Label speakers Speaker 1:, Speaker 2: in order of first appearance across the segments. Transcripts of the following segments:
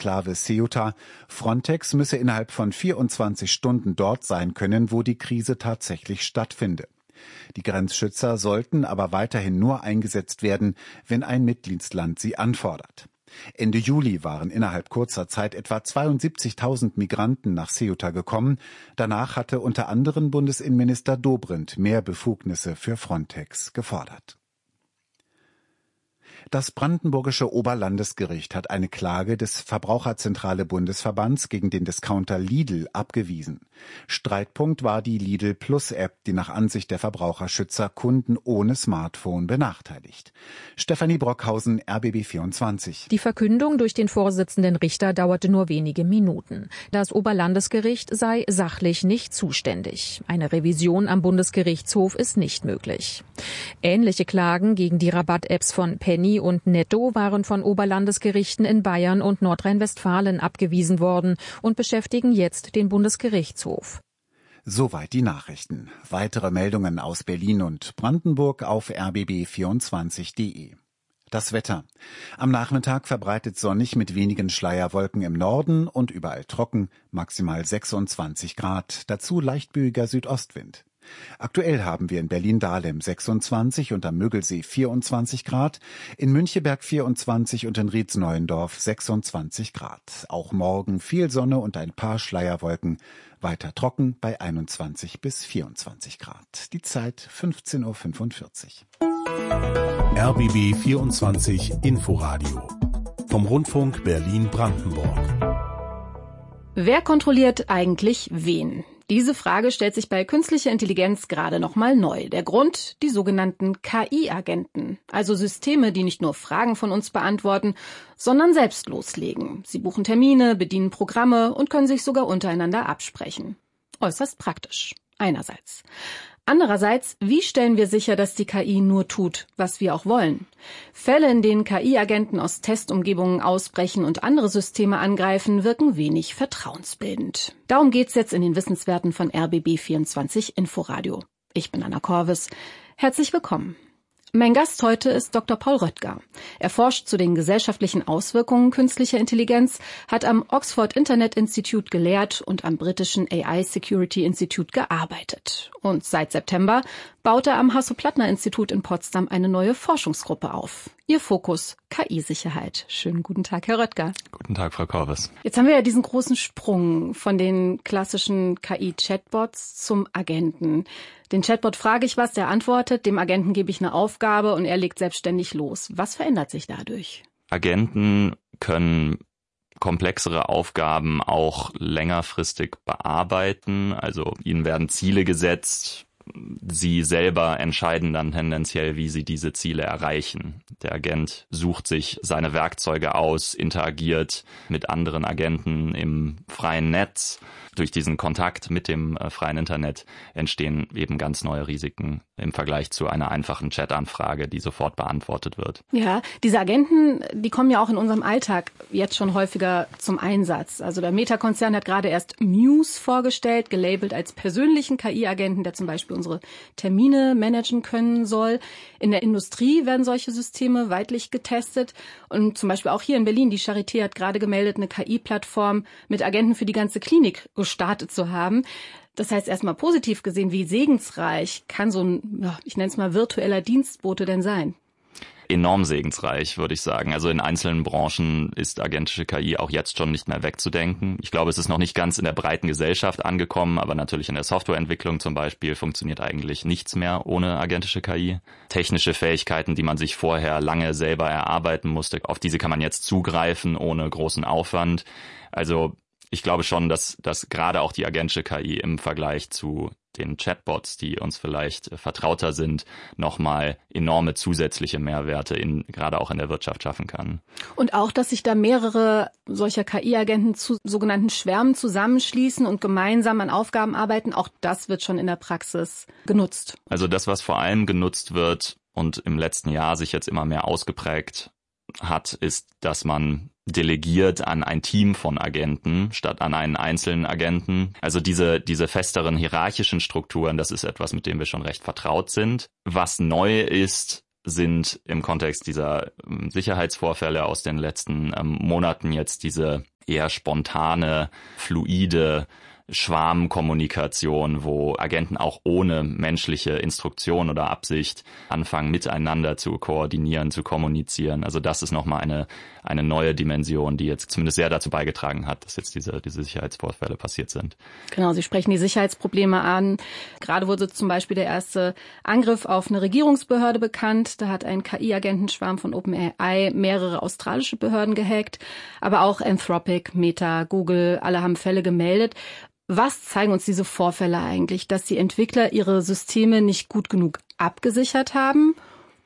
Speaker 1: Exklave Ceuta. Frontex müsse innerhalb von 24 Stunden dort sein können, wo die Krise tatsächlich stattfinde. Die Grenzschützer sollten aber weiterhin nur eingesetzt werden, wenn ein Mitgliedsland sie anfordert. Ende Juli waren innerhalb kurzer Zeit etwa 72.000 Migranten nach Ceuta gekommen. Danach hatte unter anderem Bundesinnenminister Dobrindt mehr Befugnisse für Frontex gefordert. Das brandenburgische Oberlandesgericht hat eine Klage des Verbraucherzentrale Bundesverbands gegen den Discounter Lidl abgewiesen. Streitpunkt war die Lidl Plus App, die nach Ansicht der Verbraucherschützer Kunden ohne Smartphone benachteiligt. Stefanie Brockhausen, RBB24.
Speaker 2: Die Verkündung durch den Vorsitzenden Richter dauerte nur wenige Minuten. Das Oberlandesgericht sei sachlich nicht zuständig. Eine Revision am Bundesgerichtshof ist nicht möglich. Ähnliche Klagen gegen die Rabatt-Apps von Penny und Netto waren von Oberlandesgerichten in Bayern und Nordrhein-Westfalen abgewiesen worden und beschäftigen jetzt den Bundesgerichtshof.
Speaker 1: Soweit die Nachrichten. Weitere Meldungen aus Berlin und Brandenburg auf rbb24.de. Das Wetter. Am Nachmittag verbreitet sonnig mit wenigen Schleierwolken im Norden und überall trocken, maximal 26 Grad, dazu leichtböiger Südostwind. Aktuell haben wir in Berlin-Dahlem 26 und am Mögelsee 24 Grad, in Müncheberg 24 und in Rietz-Neuendorf 26 Grad. Auch morgen viel Sonne und ein paar Schleierwolken, weiter trocken bei 21 bis 24 Grad. Die Zeit 15:45 Uhr.
Speaker 3: RBB 24 Inforadio vom Rundfunk Berlin-Brandenburg.
Speaker 4: Wer kontrolliert eigentlich wen? Diese Frage stellt sich bei künstlicher Intelligenz gerade noch mal neu. Der Grund: die sogenannten KI-Agenten, also Systeme, die nicht nur Fragen von uns beantworten, sondern selbst loslegen. Sie buchen Termine, bedienen Programme und können sich sogar untereinander absprechen. Äußerst praktisch, einerseits. Andererseits, wie stellen wir sicher, dass die KI nur tut, was wir auch wollen? Fälle, in denen KI-Agenten aus Testumgebungen ausbrechen und andere Systeme angreifen, wirken wenig vertrauensbildend. Darum geht's jetzt in den Wissenswerten von RBB24 Inforadio. Ich bin Anna Korvis. Herzlich willkommen. Mein Gast heute ist Dr. Paul Röttger. Er forscht zu den gesellschaftlichen Auswirkungen künstlicher Intelligenz, hat am Oxford Internet Institute gelehrt und am britischen AI Security Institute gearbeitet. Und seit September baut er am Hasso-Plattner-Institut in Potsdam eine neue Forschungsgruppe auf. Ihr Fokus: KI-Sicherheit. Schönen guten Tag, Herr Röttger.
Speaker 5: Guten Tag, Frau Korvis.
Speaker 4: Jetzt haben wir ja diesen großen Sprung von den klassischen KI-Chatbots zum Agenten. Den Chatbot frage ich was, der antwortet, dem Agenten gebe ich eine Aufgabe und er legt selbstständig los. Was verändert sich dadurch?
Speaker 5: Agenten können komplexere Aufgaben auch längerfristig bearbeiten. Also ihnen werden Ziele gesetzt. Sie selber entscheiden dann tendenziell, wie sie diese Ziele erreichen. Der Agent sucht sich seine Werkzeuge aus, interagiert mit anderen Agenten im freien Netz. Durch diesen Kontakt mit dem freien Internet entstehen eben ganz neue Risiken im Vergleich zu einer einfachen Chat-Anfrage, die sofort beantwortet wird.
Speaker 4: Ja, diese Agenten, die kommen ja auch in unserem Alltag jetzt schon häufiger zum Einsatz. Also der Meta-Konzern hat gerade erst Muse vorgestellt, gelabelt als persönlichen KI-Agenten, der zum Beispiel unsere Termine managen können soll. In der Industrie werden solche Systeme weitlich getestet. Und zum Beispiel auch hier in Berlin, die Charité hat gerade gemeldet, eine KI-Plattform mit Agenten für die ganze Klinik gestartet zu haben. Das heißt, erstmal positiv gesehen, wie segensreich kann so ein, ja, ich nenne es mal virtueller Dienstbote denn sein?
Speaker 5: Enorm segensreich, würde ich sagen. Also in einzelnen Branchen ist agentische KI auch jetzt schon nicht mehr wegzudenken. Ich glaube, es ist noch nicht ganz in der breiten Gesellschaft angekommen, aber natürlich in der Softwareentwicklung zum Beispiel funktioniert eigentlich nichts mehr ohne agentische KI. Technische Fähigkeiten, die man sich vorher lange selber erarbeiten musste, auf diese kann man jetzt zugreifen ohne großen Aufwand. Also ich glaube schon, dass gerade auch die agentische KI im Vergleich zu den Chatbots, die uns vielleicht vertrauter sind, nochmal enorme zusätzliche Mehrwerte gerade auch in der Wirtschaft schaffen kann.
Speaker 4: Und auch, dass sich da mehrere solcher KI-Agenten zu sogenannten Schwärmen zusammenschließen und gemeinsam an Aufgaben arbeiten, auch das wird schon in der Praxis genutzt.
Speaker 5: Also das, was vor allem genutzt wird und im letzten Jahr sich jetzt immer mehr ausgeprägt hat, ist, dass man delegiert an ein Team von Agenten statt an einen einzelnen Agenten. Also diese festeren hierarchischen Strukturen, das ist etwas, mit dem wir schon recht vertraut sind. Was neu ist, sind im Kontext dieser Sicherheitsvorfälle aus den letzten Monaten jetzt diese eher spontane, fluide Schwarmkommunikation, wo Agenten auch ohne menschliche Instruktion oder Absicht anfangen, miteinander zu koordinieren, zu kommunizieren. Also das ist nochmal eine neue Dimension, die jetzt zumindest sehr dazu beigetragen hat, dass jetzt diese Sicherheitsvorfälle passiert sind.
Speaker 4: Genau, Sie sprechen die Sicherheitsprobleme an. Gerade wurde zum Beispiel der erste Angriff auf eine Regierungsbehörde bekannt. Da hat ein KI-Agentenschwarm von OpenAI mehrere australische Behörden gehackt. Aber auch Anthropic, Meta, Google, alle haben Fälle gemeldet. Was zeigen uns diese Vorfälle eigentlich? Dass die Entwickler ihre Systeme nicht gut genug abgesichert haben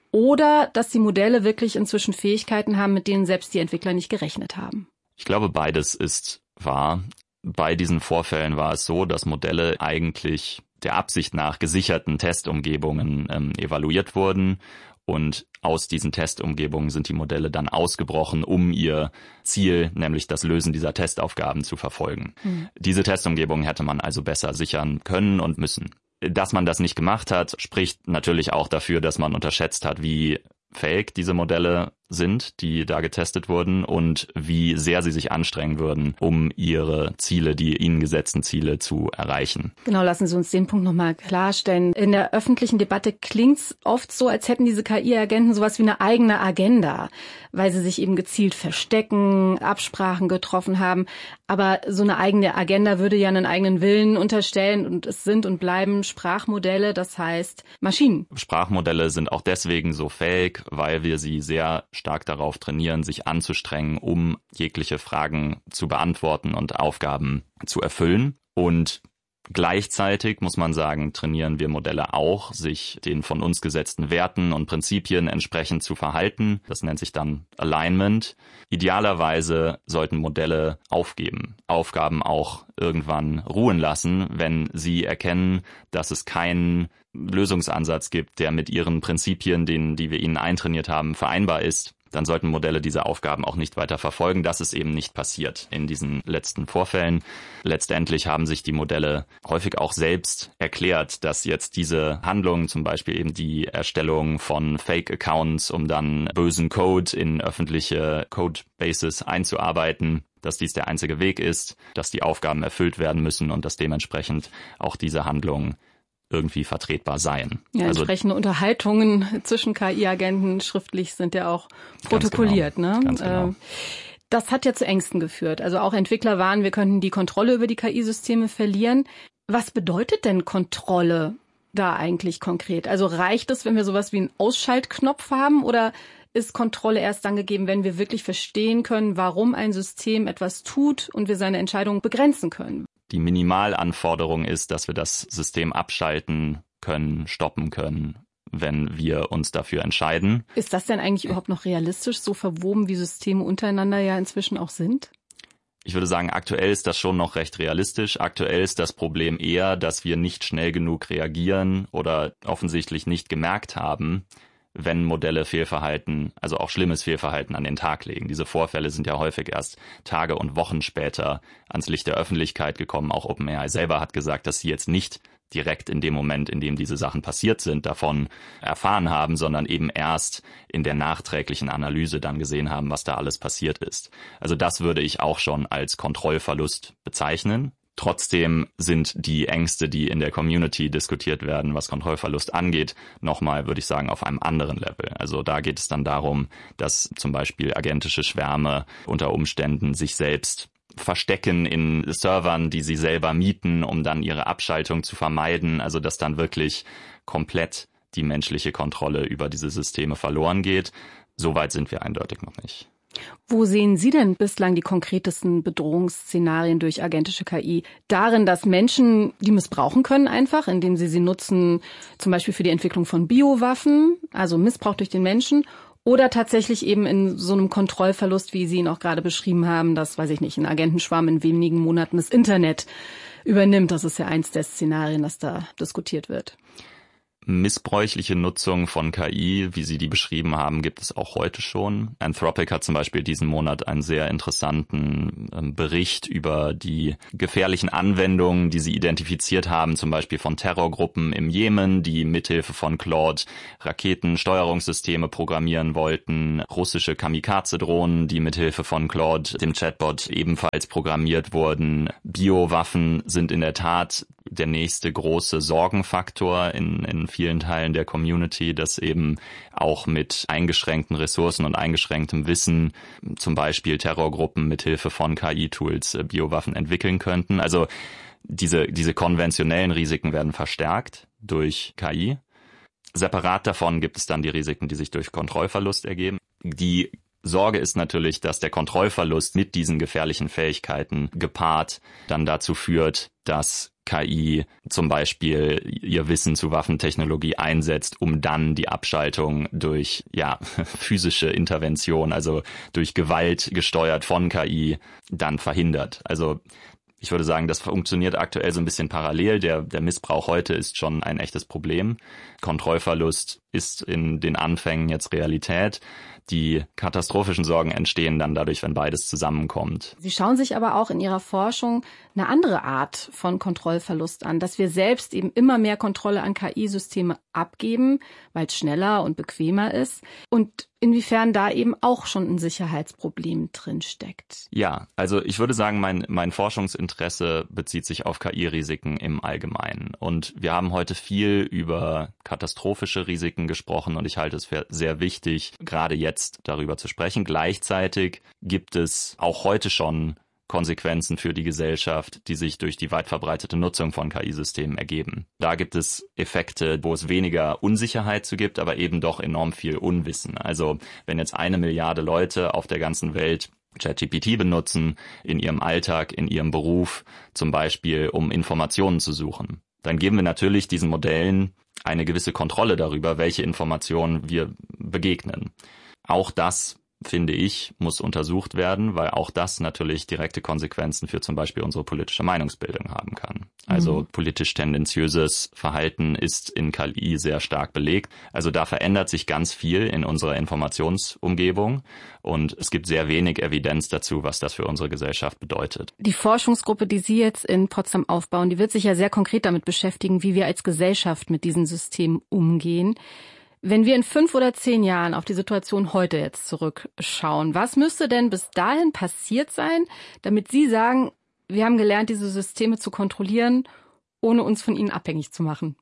Speaker 4: oder dass die Modelle wirklich inzwischen Fähigkeiten haben, mit denen selbst die Entwickler nicht gerechnet haben?
Speaker 5: Ich glaube, beides ist wahr. Bei diesen Vorfällen war es so, dass Modelle eigentlich der Absicht nach gesicherten Testumgebungen evaluiert wurden. Und aus diesen Testumgebungen sind die Modelle dann ausgebrochen, um ihr Ziel, nämlich das Lösen dieser Testaufgaben, zu verfolgen. Diese Testumgebungen hätte man also besser sichern können und müssen. Dass man das nicht gemacht hat, spricht natürlich auch dafür, dass man unterschätzt hat, wie fähig diese Modelle sind, die da getestet wurden und wie sehr sie sich anstrengen würden, um ihre Ziele, die ihnen gesetzten Ziele zu erreichen.
Speaker 4: Genau, lassen Sie uns den Punkt nochmal klarstellen. In der öffentlichen Debatte klingt's oft so, als hätten diese KI-Agenten sowas wie eine eigene Agenda, weil sie sich eben gezielt verstecken, Absprachen getroffen haben. Aber so eine eigene Agenda würde ja einen eigenen Willen unterstellen und es sind und bleiben Sprachmodelle, das heißt Maschinen.
Speaker 5: Sprachmodelle sind auch deswegen so fähig, weil wir sie sehr stark darauf trainieren, sich anzustrengen, um jegliche Fragen zu beantworten und Aufgaben zu erfüllen. Und gleichzeitig, muss man sagen, trainieren wir Modelle auch, sich den von uns gesetzten Werten und Prinzipien entsprechend zu verhalten. Das nennt sich dann Alignment. Idealerweise sollten Modelle aufgeben, Aufgaben auch irgendwann ruhen lassen, wenn sie erkennen, dass es keinen Lösungsansatz gibt, der mit ihren Prinzipien, die wir ihnen eintrainiert haben, vereinbar ist. Dann sollten Modelle diese Aufgaben auch nicht weiter verfolgen. Das ist eben nicht passiert in diesen letzten Vorfällen. Letztendlich haben sich die Modelle häufig auch selbst erklärt, dass jetzt diese Handlungen, zum Beispiel eben die Erstellung von Fake-Accounts, um dann bösen Code in öffentliche Codebases einzuarbeiten, dass dies der einzige Weg ist, dass die Aufgaben erfüllt werden müssen und dass dementsprechend auch diese Handlungen irgendwie vertretbar seien.
Speaker 4: Ja, entsprechende Unterhaltungen zwischen KI-Agenten schriftlich sind ja auch protokolliert.
Speaker 5: Ganz genau.
Speaker 4: Das hat ja zu Ängsten geführt. Also auch Entwickler warnen, wir könnten die Kontrolle über die KI-Systeme verlieren. Was bedeutet denn Kontrolle da eigentlich konkret? Also reicht es, wenn wir sowas wie einen Ausschaltknopf haben oder ist Kontrolle erst dann gegeben, wenn wir wirklich verstehen können, warum ein System etwas tut und wir seine Entscheidungen begrenzen können?
Speaker 5: Die Minimalanforderung ist, dass wir das System abschalten können, stoppen können, wenn wir uns dafür entscheiden.
Speaker 4: Ist das denn eigentlich überhaupt noch realistisch, so verwoben wie Systeme untereinander ja inzwischen auch sind?
Speaker 5: Ich würde sagen, aktuell ist das schon noch recht realistisch. Aktuell ist das Problem eher, dass wir nicht schnell genug reagieren oder offensichtlich nicht gemerkt haben, wenn Modelle Fehlverhalten, also auch schlimmes Fehlverhalten an den Tag legen. Diese Vorfälle sind ja häufig erst Tage und Wochen später ans Licht der Öffentlichkeit gekommen. Auch OpenAI selber hat gesagt, dass sie jetzt nicht direkt in dem Moment, in dem diese Sachen passiert sind, davon erfahren haben, sondern eben erst in der nachträglichen Analyse dann gesehen haben, was da alles passiert ist. Also das würde ich auch schon als Kontrollverlust bezeichnen. Trotzdem sind die Ängste, die in der Community diskutiert werden, was Kontrollverlust angeht, nochmal, würde ich sagen, auf einem anderen Level. Also da geht es dann darum, dass zum Beispiel agentische Schwärme unter Umständen sich selbst verstecken in Servern, die sie selber mieten, um dann ihre Abschaltung zu vermeiden. Also dass dann wirklich komplett die menschliche Kontrolle über diese Systeme verloren geht. Soweit sind wir eindeutig noch nicht.
Speaker 4: Wo sehen Sie denn bislang die konkretesten Bedrohungsszenarien durch agentische KI? Darin, dass Menschen die missbrauchen können einfach, indem sie nutzen, zum Beispiel für die Entwicklung von Biowaffen, also Missbrauch durch den Menschen, oder tatsächlich eben in so einem Kontrollverlust, wie Sie ihn auch gerade beschrieben haben, dass, weiß ich nicht, ein Agentenschwarm in wenigen Monaten das Internet übernimmt. Das ist ja eins der Szenarien, das da diskutiert wird.
Speaker 5: missbräuchliche Nutzung von KI, wie Sie die beschrieben haben, gibt es auch heute schon. Anthropic hat zum Beispiel diesen Monat einen sehr interessanten Bericht über die gefährlichen Anwendungen, die sie identifiziert haben, zum Beispiel von Terrorgruppen im Jemen, die mithilfe von Claude Raketensteuerungssysteme programmieren wollten, russische Kamikaze-Drohnen, die mithilfe von Claude, dem Chatbot, ebenfalls programmiert wurden. Biowaffen sind in der Tat der nächste große Sorgenfaktor in vielen Teilen der Community, dass eben auch mit eingeschränkten Ressourcen und eingeschränktem Wissen zum Beispiel Terrorgruppen mithilfe von KI-Tools Biowaffen entwickeln könnten. Also diese konventionellen Risiken werden verstärkt durch KI. Separat davon gibt es dann die Risiken, die sich durch Kontrollverlust ergeben. Die Sorge ist natürlich, dass der Kontrollverlust mit diesen gefährlichen Fähigkeiten gepaart dann dazu führt, dass KI zum Beispiel ihr Wissen zu Waffentechnologie einsetzt, um dann die Abschaltung durch physische Intervention, also durch Gewalt gesteuert von KI, dann verhindert. Also ich würde sagen, das funktioniert aktuell so ein bisschen parallel. Der Missbrauch heute ist schon ein echtes Problem. Kontrollverlust ist in den Anfängen jetzt Realität. Die katastrophischen Sorgen entstehen dann dadurch, wenn beides zusammenkommt.
Speaker 4: Sie schauen sich aber auch in Ihrer Forschung eine andere Art von Kontrollverlust an, dass wir selbst eben immer mehr Kontrolle an KI-Systeme abgeben, weil es schneller und bequemer ist. Und inwiefern da eben auch schon ein Sicherheitsproblem drinsteckt.
Speaker 5: Ja, also ich würde sagen, mein Forschungsinteresse bezieht sich auf KI-Risiken im Allgemeinen. Und wir haben heute viel über katastrophische Risiken gesprochen und ich halte es für sehr wichtig, gerade jetzt darüber zu sprechen. Gleichzeitig gibt es auch heute schon Konsequenzen für die Gesellschaft, die sich durch die weit verbreitete Nutzung von KI-Systemen ergeben. Da gibt es Effekte, wo es weniger Unsicherheit zu gibt, aber eben doch enorm viel Unwissen. Also wenn jetzt 1 Milliarde Leute auf der ganzen Welt ChatGPT benutzen, in ihrem Alltag, in ihrem Beruf, zum Beispiel um Informationen zu suchen, dann geben wir natürlich diesen Modellen eine gewisse Kontrolle darüber, welche Informationen wir begegnen. Auch das, finde ich, muss untersucht werden, weil auch das natürlich direkte Konsequenzen für zum Beispiel unsere politische Meinungsbildung haben kann. Also politisch tendenziöses Verhalten ist in KI sehr stark belegt. Also da verändert sich ganz viel in unserer Informationsumgebung und es gibt sehr wenig Evidenz dazu, was das für unsere Gesellschaft bedeutet.
Speaker 4: Die Forschungsgruppe, die Sie jetzt in Potsdam aufbauen, die wird sich ja sehr konkret damit beschäftigen, wie wir als Gesellschaft mit diesen Systemen umgehen. Wenn wir in 5 oder 10 Jahren auf die Situation heute jetzt zurückschauen, was müsste denn bis dahin passiert sein, damit Sie sagen, wir haben gelernt, diese Systeme zu kontrollieren, ohne uns von ihnen abhängig zu machen?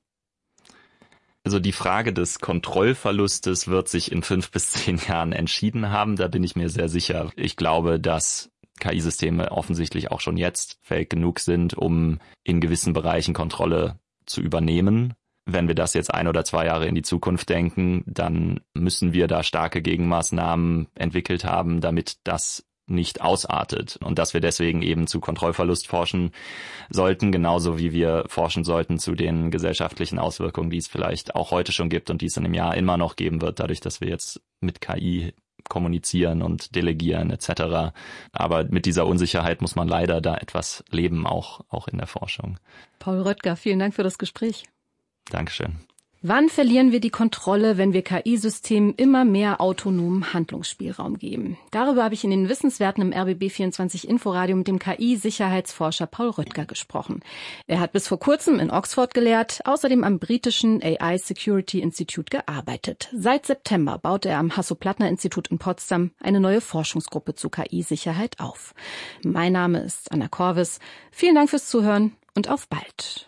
Speaker 5: Also die Frage des Kontrollverlustes wird sich in 5 bis 10 Jahren entschieden haben, da bin ich mir sehr sicher. Ich glaube, dass KI-Systeme offensichtlich auch schon jetzt fähig genug sind, um in gewissen Bereichen Kontrolle zu übernehmen. Wenn wir das jetzt 1 oder 2 Jahre in die Zukunft denken, dann müssen wir da starke Gegenmaßnahmen entwickelt haben, damit das nicht ausartet und dass wir deswegen eben zu Kontrollverlust forschen sollten, genauso wie wir forschen sollten zu den gesellschaftlichen Auswirkungen, die es vielleicht auch heute schon gibt und die es in einem Jahr immer noch geben wird, dadurch, dass wir jetzt mit KI kommunizieren und delegieren etc. Aber mit dieser Unsicherheit muss man leider da etwas leben, auch in der Forschung.
Speaker 4: Paul Röttger, vielen Dank für das Gespräch.
Speaker 5: Dankeschön.
Speaker 4: Wann verlieren wir die Kontrolle, wenn wir KI-Systemen immer mehr autonomen Handlungsspielraum geben? Darüber habe ich in den Wissenswerten im RBB24 Inforadio mit dem KI-Sicherheitsforscher Paul Röttger gesprochen. Er hat bis vor kurzem in Oxford gelehrt, außerdem am britischen AI Security Institute gearbeitet. Seit September baute er am Hasso-Plattner-Institut in Potsdam eine neue Forschungsgruppe zu KI-Sicherheit auf. Mein Name ist Anna Korvis. Vielen Dank fürs Zuhören und auf bald.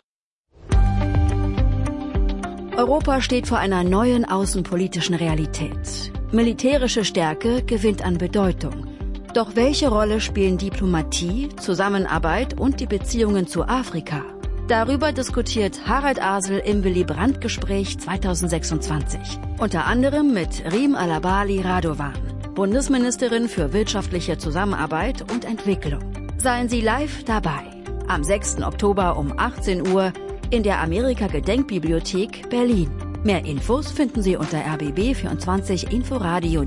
Speaker 6: Europa steht vor einer neuen außenpolitischen Realität. Militärische Stärke gewinnt an Bedeutung. Doch welche Rolle spielen Diplomatie, Zusammenarbeit und die Beziehungen zu Afrika? Darüber diskutiert Harald Asel im Willy-Brandt-Gespräch 2026. Unter anderem mit Rim Alabali Radovan, Bundesministerin für wirtschaftliche Zusammenarbeit und Entwicklung. Seien Sie live dabei. Am 6. Oktober um 18 Uhr in der Amerika-Gedenkbibliothek Berlin. Mehr Infos finden Sie unter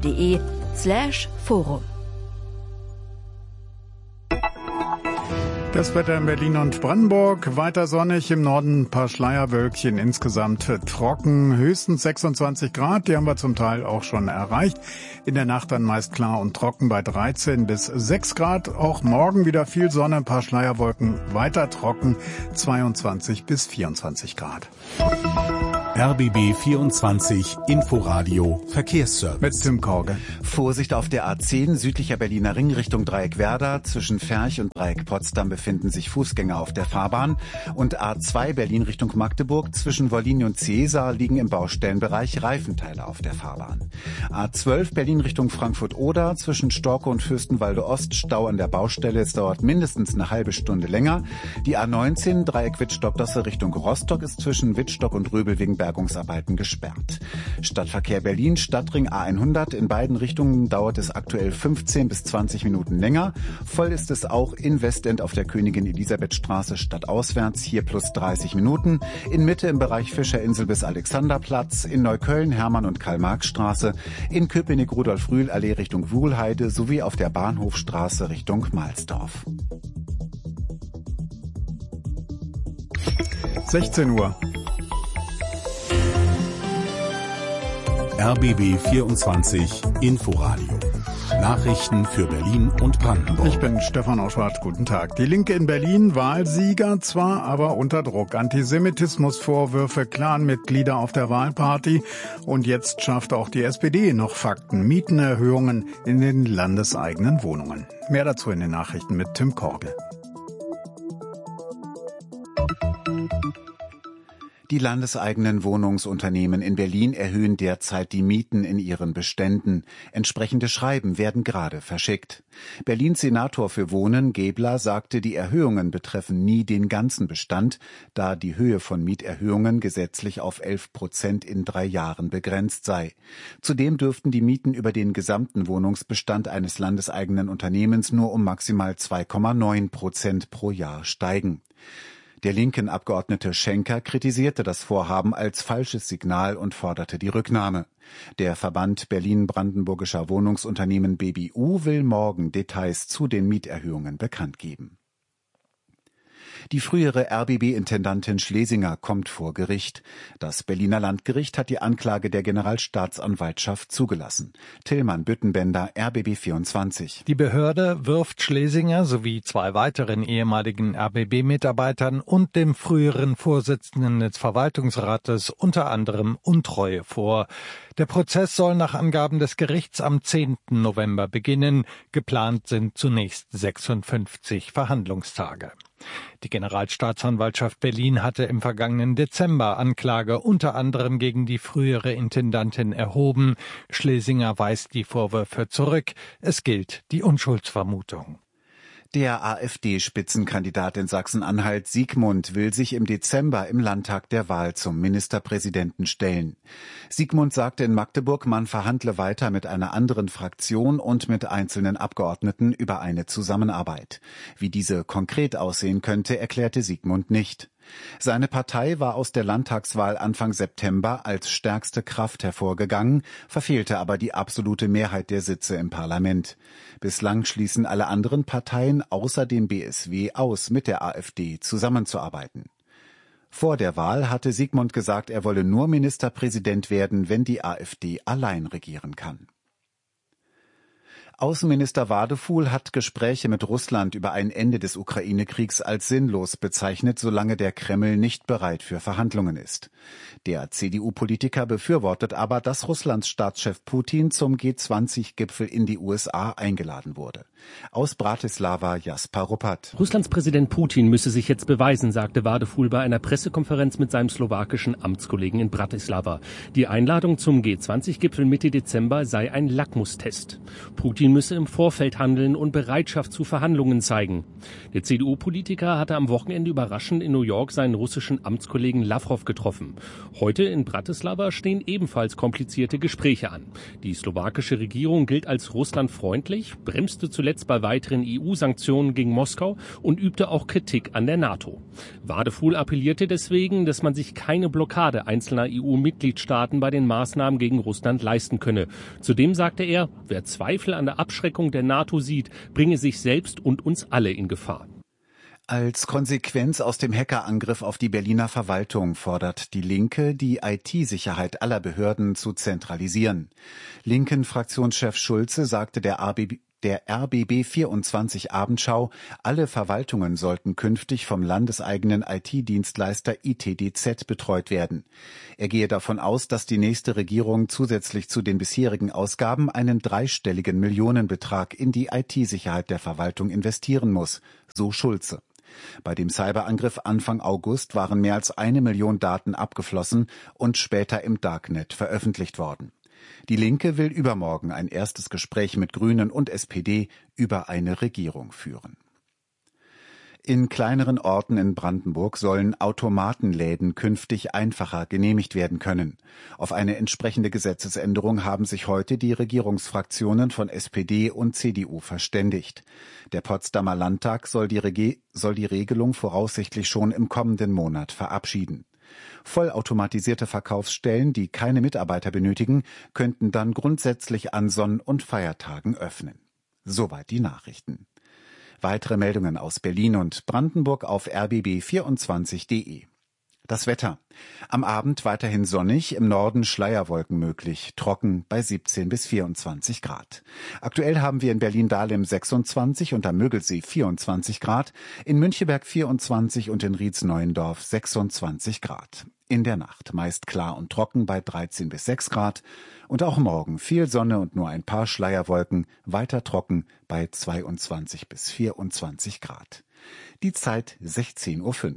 Speaker 6: rbb24inforadio.de/Forum.
Speaker 7: Das Wetter in Berlin und Brandenburg, weiter sonnig, im Norden ein paar Schleierwölkchen, insgesamt trocken, höchstens 26 Grad, die haben wir zum Teil auch schon erreicht. In der Nacht dann meist klar und trocken bei 13 bis 6 Grad, auch morgen wieder viel Sonne, ein paar Schleierwolken, weiter trocken, 22 bis 24 Grad.
Speaker 3: RBB 24 Inforadio Verkehrsservice.
Speaker 7: Mit Tim Korge.
Speaker 1: Vorsicht auf der A10 südlicher Berliner Ring Richtung Dreieck Werder. Zwischen Ferch und Dreieck Potsdam befinden sich Fußgänger auf der Fahrbahn. Und A2 Berlin Richtung Magdeburg. Zwischen Wollin und Cäsar liegen im Baustellenbereich Reifenteile auf der Fahrbahn. A12 Berlin Richtung Frankfurt-Oder. Zwischen Storkow und Fürstenwalde Ost Stau an der Baustelle. Es dauert mindestens eine halbe Stunde länger. Die A19 Dreieck Wittstock-Dosse Richtung Rostock ist zwischen Wittstock und Röbel wegen Bergungsarbeiten gesperrt. Stadtverkehr Berlin, Stadtring A100. In beiden Richtungen dauert es aktuell 15 bis 20 Minuten länger. Voll ist es auch in Westend auf der Königin-Elisabeth-Straße stadtauswärts, hier plus 30 Minuten. In Mitte im Bereich Fischerinsel bis Alexanderplatz. In Neukölln Hermann- und Karl-Marx-Straße. In Köpenick-Rudolf-Rühl-Allee Richtung Wuhlheide sowie auf der Bahnhofstraße Richtung Mahlsdorf.
Speaker 7: 16 Uhr.
Speaker 3: RBB 24 Inforadio. Nachrichten für Berlin und Brandenburg.
Speaker 7: Ich bin Stefan Oschwart, guten Tag. Die Linke in Berlin, Wahlsieger zwar, aber unter Druck. Antisemitismusvorwürfe, Clanmitglieder auf der Wahlparty. Und jetzt schafft auch die SPD noch Fakten. Mietenerhöhungen in den landeseigenen Wohnungen. Mehr dazu in den Nachrichten mit Tim Korge.
Speaker 1: Die landeseigenen Wohnungsunternehmen in Berlin erhöhen derzeit die Mieten in ihren Beständen. Entsprechende Schreiben werden gerade verschickt. Berlins Senator für Wohnen, Gebler, sagte, die Erhöhungen betreffen nie den ganzen Bestand, da die Höhe von Mieterhöhungen gesetzlich auf 11% in 3 Jahren begrenzt sei. Zudem dürften die Mieten über den gesamten Wohnungsbestand eines landeseigenen Unternehmens nur um maximal 2,9% pro Jahr steigen. Der linken Abgeordnete Schenker kritisierte das Vorhaben als falsches Signal und forderte die Rücknahme. Der Verband Berlin-Brandenburgischer Wohnungsunternehmen BBU will morgen Details zu den Mieterhöhungen bekannt geben. Die frühere RBB-Intendantin Schlesinger kommt vor Gericht. Das Berliner Landgericht hat die Anklage der Generalstaatsanwaltschaft zugelassen. Tillmann Büttenbender, RBB 24.
Speaker 8: Die Behörde wirft Schlesinger sowie 2 weiteren ehemaligen RBB-Mitarbeitern und dem früheren Vorsitzenden des Verwaltungsrates unter anderem Untreue vor. Der Prozess soll nach Angaben des Gerichts am 10. November beginnen. Geplant sind zunächst 56 Verhandlungstage. Die Generalstaatsanwaltschaft Berlin hatte im vergangenen Dezember Anklage unter anderem gegen die frühere Intendantin erhoben. Schlesinger weist die Vorwürfe zurück. Es gilt die Unschuldsvermutung.
Speaker 1: Der AfD-Spitzenkandidat in Sachsen-Anhalt Siegmund will sich im Dezember im Landtag der Wahl zum Ministerpräsidenten stellen. Siegmund sagte in Magdeburg, man verhandle weiter mit einer anderen Fraktion und mit einzelnen Abgeordneten über eine Zusammenarbeit. Wie diese konkret aussehen könnte, erklärte Siegmund nicht. Seine Partei war aus der Landtagswahl Anfang September als stärkste Kraft hervorgegangen, verfehlte aber die absolute Mehrheit der Sitze im Parlament. Bislang schließen alle anderen Parteien außer dem BSW aus, mit der AfD zusammenzuarbeiten. Vor der Wahl hatte Siegmund gesagt, er wolle nur Ministerpräsident werden, wenn die AfD allein regieren kann. Außenminister Wadefuhl hat Gespräche mit Russland über ein Ende des Ukraine-Kriegs als sinnlos bezeichnet, solange der Kreml nicht bereit für Verhandlungen ist. Der CDU-Politiker befürwortet aber, dass Russlands Staatschef Putin zum G20-Gipfel in die USA eingeladen wurde. Aus Bratislava Jasper Ruppert.
Speaker 9: Russlands Präsident Putin müsse sich jetzt beweisen, sagte Wadefuhl bei einer Pressekonferenz mit seinem slowakischen Amtskollegen in Bratislava. Die Einladung zum G20-Gipfel Mitte Dezember sei ein Lackmustest. Putin müsse im Vorfeld handeln und Bereitschaft zu Verhandlungen zeigen. Der CDU-Politiker hatte am Wochenende überraschend in New York seinen russischen Amtskollegen Lavrov getroffen. Heute in Bratislava stehen ebenfalls komplizierte Gespräche an. Die slowakische Regierung gilt als russlandfreundlich, bremste zuletzt bei weiteren EU-Sanktionen gegen Moskau und übte auch Kritik an der NATO. Wadefuhl appellierte deswegen, dass man sich keine Blockade einzelner EU-Mitgliedstaaten bei den Maßnahmen gegen Russland leisten könne. Zudem sagte er, wer Zweifel an der Abschreckung der NATO sieht, bringe sich selbst und uns alle in Gefahr.
Speaker 1: Als Konsequenz aus dem Hackerangriff auf die Berliner Verwaltung fordert die Linke, die IT-Sicherheit aller Behörden zu zentralisieren. Linken-Fraktionschef Schulze sagte der RBB 24 Abendschau, alle Verwaltungen sollten künftig vom landeseigenen IT-Dienstleister ITDZ betreut werden. Er gehe davon aus, dass die nächste Regierung zusätzlich zu den bisherigen Ausgaben einen dreistelligen Millionenbetrag in die IT-Sicherheit der Verwaltung investieren muss, so Schulze. Bei dem Cyberangriff Anfang August waren mehr als 1 Million Daten abgeflossen und später im Darknet veröffentlicht worden. Die Linke will übermorgen ein erstes Gespräch mit Grünen und SPD über eine Regierung führen. In kleineren Orten in Brandenburg sollen Automatenläden künftig einfacher genehmigt werden können. Auf eine entsprechende Gesetzesänderung haben sich heute die Regierungsfraktionen von SPD und CDU verständigt. Der Potsdamer Landtag soll die Regelung voraussichtlich schon im kommenden Monat verabschieden. Vollautomatisierte Verkaufsstellen, die keine Mitarbeiter benötigen, könnten dann grundsätzlich an Sonn- und Feiertagen öffnen. Soweit die Nachrichten. Weitere Meldungen aus Berlin und Brandenburg auf rbb24.de. Das Wetter. Am Abend weiterhin sonnig, im Norden Schleierwolken möglich, trocken bei 17 bis 24 Grad. Aktuell haben wir in Berlin-Dahlem 26 und am Mögelsee 24 Grad, in Müncheberg 24 und in Rietz-Neuendorf 26 Grad. In der Nacht meist klar und trocken bei 13 bis 6 Grad und auch morgen viel Sonne und nur ein paar Schleierwolken, weiter trocken bei 22 bis 24 Grad. Die Zeit 16:05 Uhr.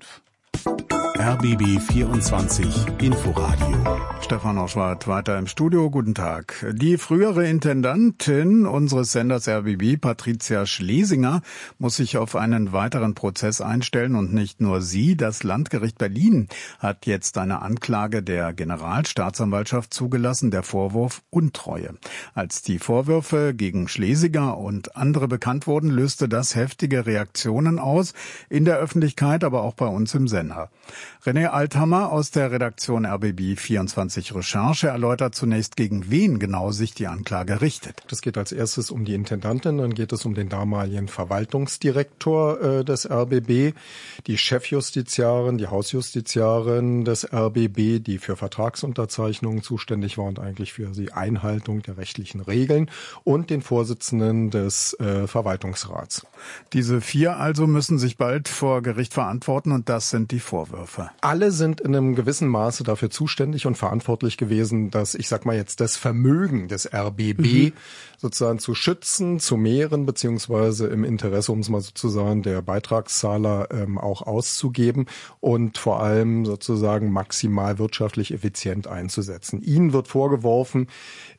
Speaker 3: RBB 24 Inforadio.
Speaker 7: Stefan Oschwart weiter im Studio. Guten Tag. Die frühere Intendantin unseres Senders RBB, Patricia Schlesinger, muss sich auf einen weiteren Prozess einstellen und nicht nur sie. Das Landgericht Berlin hat jetzt eine Anklage der Generalstaatsanwaltschaft zugelassen, der Vorwurf Untreue. Als die Vorwürfe gegen Schlesinger und andere bekannt wurden, löste das heftige Reaktionen aus, in der Öffentlichkeit, aber auch bei uns im Sender. René Althammer aus der Redaktion RBB 24 Recherche erläutert zunächst, gegen wen genau sich die Anklage richtet.
Speaker 10: Das geht als erstes um die Intendantin, dann geht es um den damaligen Verwaltungsdirektor des RBB, die Chefjustiziarin, die Hausjustiziarin des RBB, die für Vertragsunterzeichnungen zuständig war und eigentlich für die Einhaltung der rechtlichen Regeln, und den Vorsitzenden des Verwaltungsrats.
Speaker 7: Diese 4 also müssen sich bald vor Gericht verantworten, und das sind die Vorwürfe.
Speaker 10: Alle sind in einem gewissen Maße dafür zuständig und verantwortlich gewesen, dass, ich sag mal jetzt, das Vermögen des RBB sozusagen zu schützen, zu mehren, beziehungsweise im Interesse, um es mal so zu sagen, der Beitragszahler auch auszugeben und vor allem sozusagen maximal wirtschaftlich effizient einzusetzen. Ihnen wird vorgeworfen,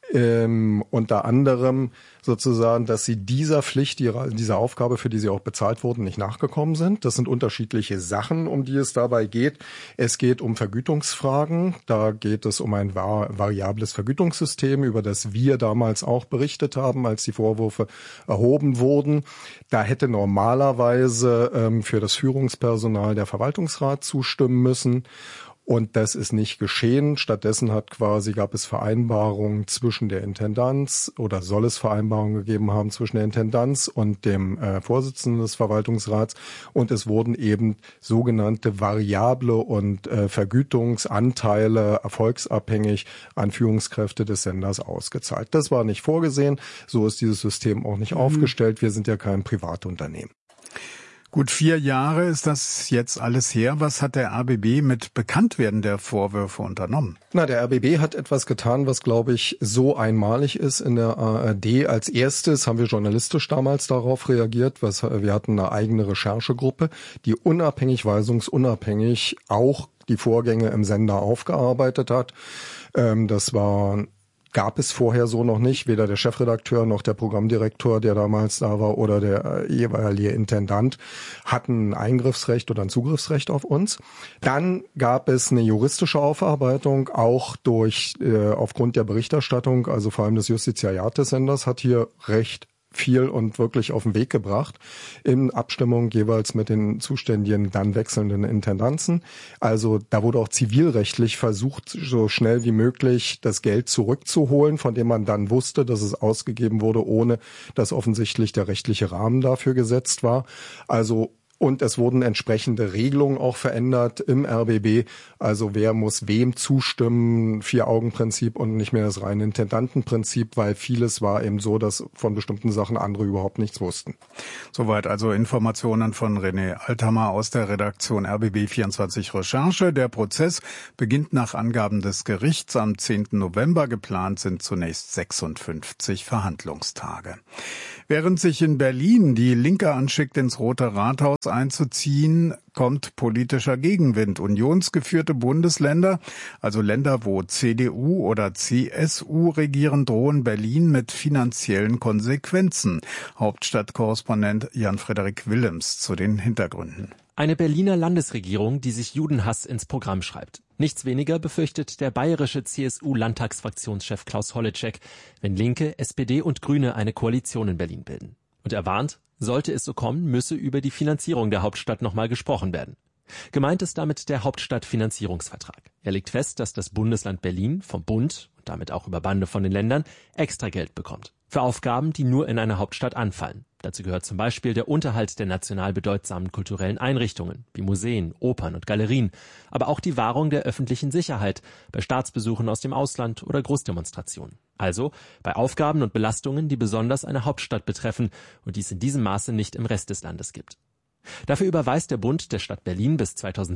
Speaker 10: unter anderem sozusagen, dass sie dieser Pflicht, dieser Aufgabe, für die sie auch bezahlt wurden, nicht nachgekommen sind. Das sind unterschiedliche Sachen, um die es dabei geht. Es geht um Vergütungsfragen. Da geht es um ein variables Vergütungssystem, über das wir damals auch berichtet haben, als die Vorwürfe erhoben wurden. Da hätte normalerweise für das Führungspersonal der Verwaltungsrat zustimmen müssen. Und das ist nicht geschehen. Stattdessen gab es Vereinbarungen zwischen der Intendanz, oder soll es Vereinbarungen gegeben haben zwischen der Intendanz und dem Vorsitzenden des Verwaltungsrats. Und es wurden eben sogenannte variable und Vergütungsanteile erfolgsabhängig an Führungskräfte des Senders ausgezahlt. Das war nicht vorgesehen. So ist dieses System auch nicht aufgestellt. Wir sind ja kein Privatunternehmen.
Speaker 7: Gut 4 Jahre ist das jetzt alles her. Was hat der RBB mit Bekanntwerden der Vorwürfe unternommen?
Speaker 10: Der RBB hat etwas getan, was, glaube ich, so einmalig ist in der ARD. Als erstes haben wir journalistisch damals darauf reagiert. Wir hatten eine eigene Recherchegruppe, die weisungsunabhängig auch die Vorgänge im Sender aufgearbeitet hat. Gab es vorher so noch nicht. Weder der Chefredakteur noch der Programmdirektor, der damals da war, oder der jeweilige Intendant hatten ein Eingriffsrecht oder ein Zugriffsrecht auf uns. Dann gab es eine juristische Aufarbeitung, auch aufgrund der Berichterstattung, also vor allem des Justiziariats des Senders, hat hier recht viel und wirklich auf den Weg gebracht, in Abstimmung jeweils mit den zuständigen, dann wechselnden Intendanzen. Also da wurde auch zivilrechtlich versucht, so schnell wie möglich das Geld zurückzuholen, von dem man dann wusste, dass es ausgegeben wurde, ohne dass offensichtlich der rechtliche Rahmen dafür gesetzt war. Also Und es wurden entsprechende Regelungen auch verändert im RBB. Also wer muss wem zustimmen, 4-Augen-Prinzip und nicht mehr das reine Intendantenprinzip, weil vieles war eben so, dass von bestimmten Sachen andere überhaupt nichts wussten.
Speaker 7: Soweit also Informationen von René Althammer aus der Redaktion RBB24 Recherche. Der Prozess beginnt nach Angaben des Gerichts am 10. November. Geplant sind zunächst 56 Verhandlungstage. Während sich in Berlin die Linke anschickt, ins Rote Rathaus einzuziehen, kommt politischer Gegenwind. Unionsgeführte Bundesländer, also Länder, wo CDU oder CSU regieren, drohen Berlin mit finanziellen Konsequenzen. Hauptstadtkorrespondent Jan-Frederik Willems zu den Hintergründen.
Speaker 11: Eine Berliner Landesregierung, die sich Judenhass ins Programm schreibt. Nichts weniger befürchtet der bayerische CSU-Landtagsfraktionschef Klaus Holleczek, wenn Linke, SPD und Grüne eine Koalition in Berlin bilden. Und er warnt, sollte es so kommen, müsse über die Finanzierung der Hauptstadt nochmal gesprochen werden. Gemeint ist damit der Hauptstadtfinanzierungsvertrag. Er legt fest, dass das Bundesland Berlin vom Bund und damit auch über Bande von den Ländern extra Geld bekommt. Für Aufgaben, die nur in einer Hauptstadt anfallen. Dazu gehört zum Beispiel der Unterhalt der national bedeutsamen kulturellen Einrichtungen, wie Museen, Opern und Galerien, aber auch die Wahrung der öffentlichen Sicherheit bei Staatsbesuchen aus dem Ausland oder Großdemonstrationen. Also bei Aufgaben und Belastungen, die besonders eine Hauptstadt betreffen und die es in diesem Maße nicht im Rest des Landes gibt. Dafür überweist der Bund der Stadt Berlin bis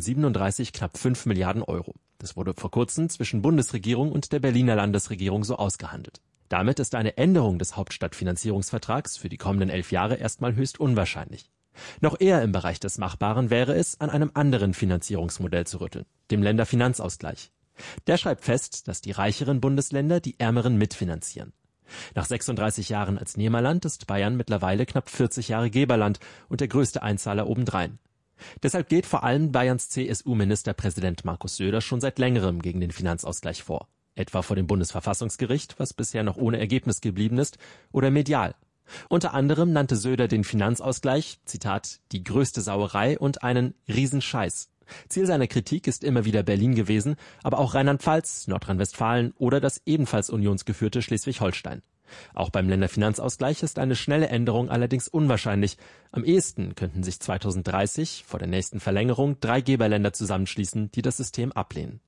Speaker 11: 2037 knapp 5 Milliarden Euro. Das wurde vor kurzem zwischen Bundesregierung und der Berliner Landesregierung so ausgehandelt. Damit ist eine Änderung des Hauptstadtfinanzierungsvertrags für die kommenden 11 Jahre erstmal höchst unwahrscheinlich. Noch eher im Bereich des Machbaren wäre es, an einem anderen Finanzierungsmodell zu rütteln, dem Länderfinanzausgleich. Der schreibt fest, dass die reicheren Bundesländer die ärmeren mitfinanzieren. Nach 36 Jahren als Nehmerland ist Bayern mittlerweile knapp 40 Jahre Geberland und der größte Einzahler obendrein. Deshalb geht vor allem Bayerns CSU-Ministerpräsident Markus Söder schon seit längerem gegen den Finanzausgleich vor. Etwa vor dem Bundesverfassungsgericht, was bisher noch ohne Ergebnis geblieben ist, oder medial. Unter anderem nannte Söder den Finanzausgleich, Zitat, die größte Sauerei und einen Riesenscheiß. Ziel seiner Kritik ist immer wieder Berlin gewesen, aber auch Rheinland-Pfalz, Nordrhein-Westfalen oder das ebenfalls unionsgeführte Schleswig-Holstein. Auch beim Länderfinanzausgleich ist eine schnelle Änderung allerdings unwahrscheinlich. Am ehesten könnten sich 2030 vor der nächsten Verlängerung 3 Geberländer zusammenschließen, die das System ablehnen.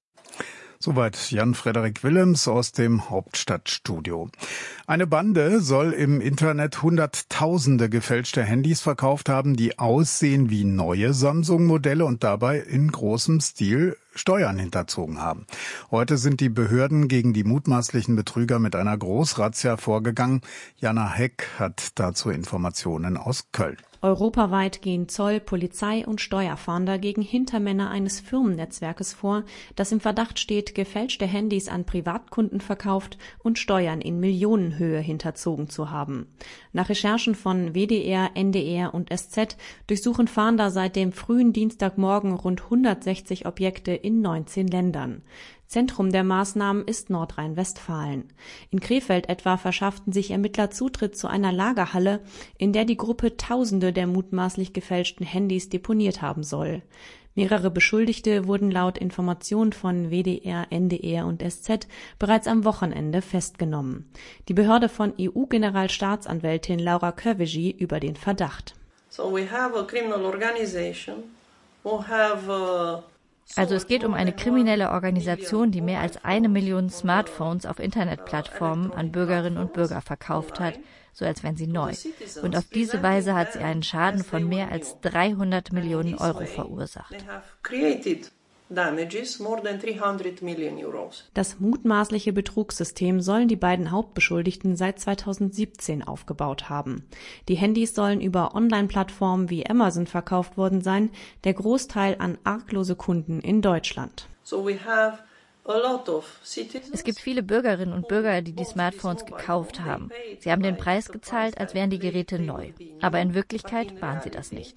Speaker 7: Soweit Jan-Frederik Willems aus dem Hauptstadtstudio. Eine Bande soll im Internet Hunderttausende gefälschte Handys verkauft haben, die aussehen wie neue Samsung-Modelle und dabei in großem Stil Steuern hinterzogen haben. Heute sind die Behörden gegen die mutmaßlichen Betrüger mit einer Großrazzia vorgegangen. Jana Heck hat dazu Informationen aus Köln.
Speaker 12: Europaweit gehen Zoll, Polizei und Steuerfahnder gegen Hintermänner eines Firmennetzwerkes vor, das im Verdacht steht, gefälschte Handys an Privatkunden verkauft und Steuern in Millionenhöhe hinterzogen zu haben. Nach Recherchen von WDR, NDR und SZ durchsuchen Fahnder seit dem frühen Dienstagmorgen rund 160 Objekte in 19 Ländern. Zentrum der Maßnahmen ist Nordrhein-Westfalen. In Krefeld etwa verschafften sich Ermittler Zutritt zu einer Lagerhalle, in der die Gruppe Tausende der mutmaßlich gefälschten Handys deponiert haben soll. Mehrere Beschuldigte wurden laut Informationen von WDR, NDR und SZ bereits am Wochenende festgenommen. Die Behörde von EU-Generalstaatsanwältin Laura Kövesi über den Verdacht.
Speaker 13: Also es geht um eine kriminelle Organisation, die mehr als 1 Million Smartphones auf Internetplattformen an Bürgerinnen und Bürger verkauft hat, so als wären sie neu. Und auf diese Weise hat sie einen Schaden von mehr als 300 Millionen Euro verursacht.
Speaker 12: Das mutmaßliche Betrugssystem sollen die beiden Hauptbeschuldigten seit 2017 aufgebaut haben. Die Handys sollen über Online-Plattformen wie Amazon verkauft worden sein, der Großteil an arglose Kunden in Deutschland.
Speaker 13: Es gibt viele Bürgerinnen und Bürger, die die Smartphones gekauft haben. Sie haben den Preis gezahlt, als wären die Geräte neu. Aber in Wirklichkeit waren sie das nicht.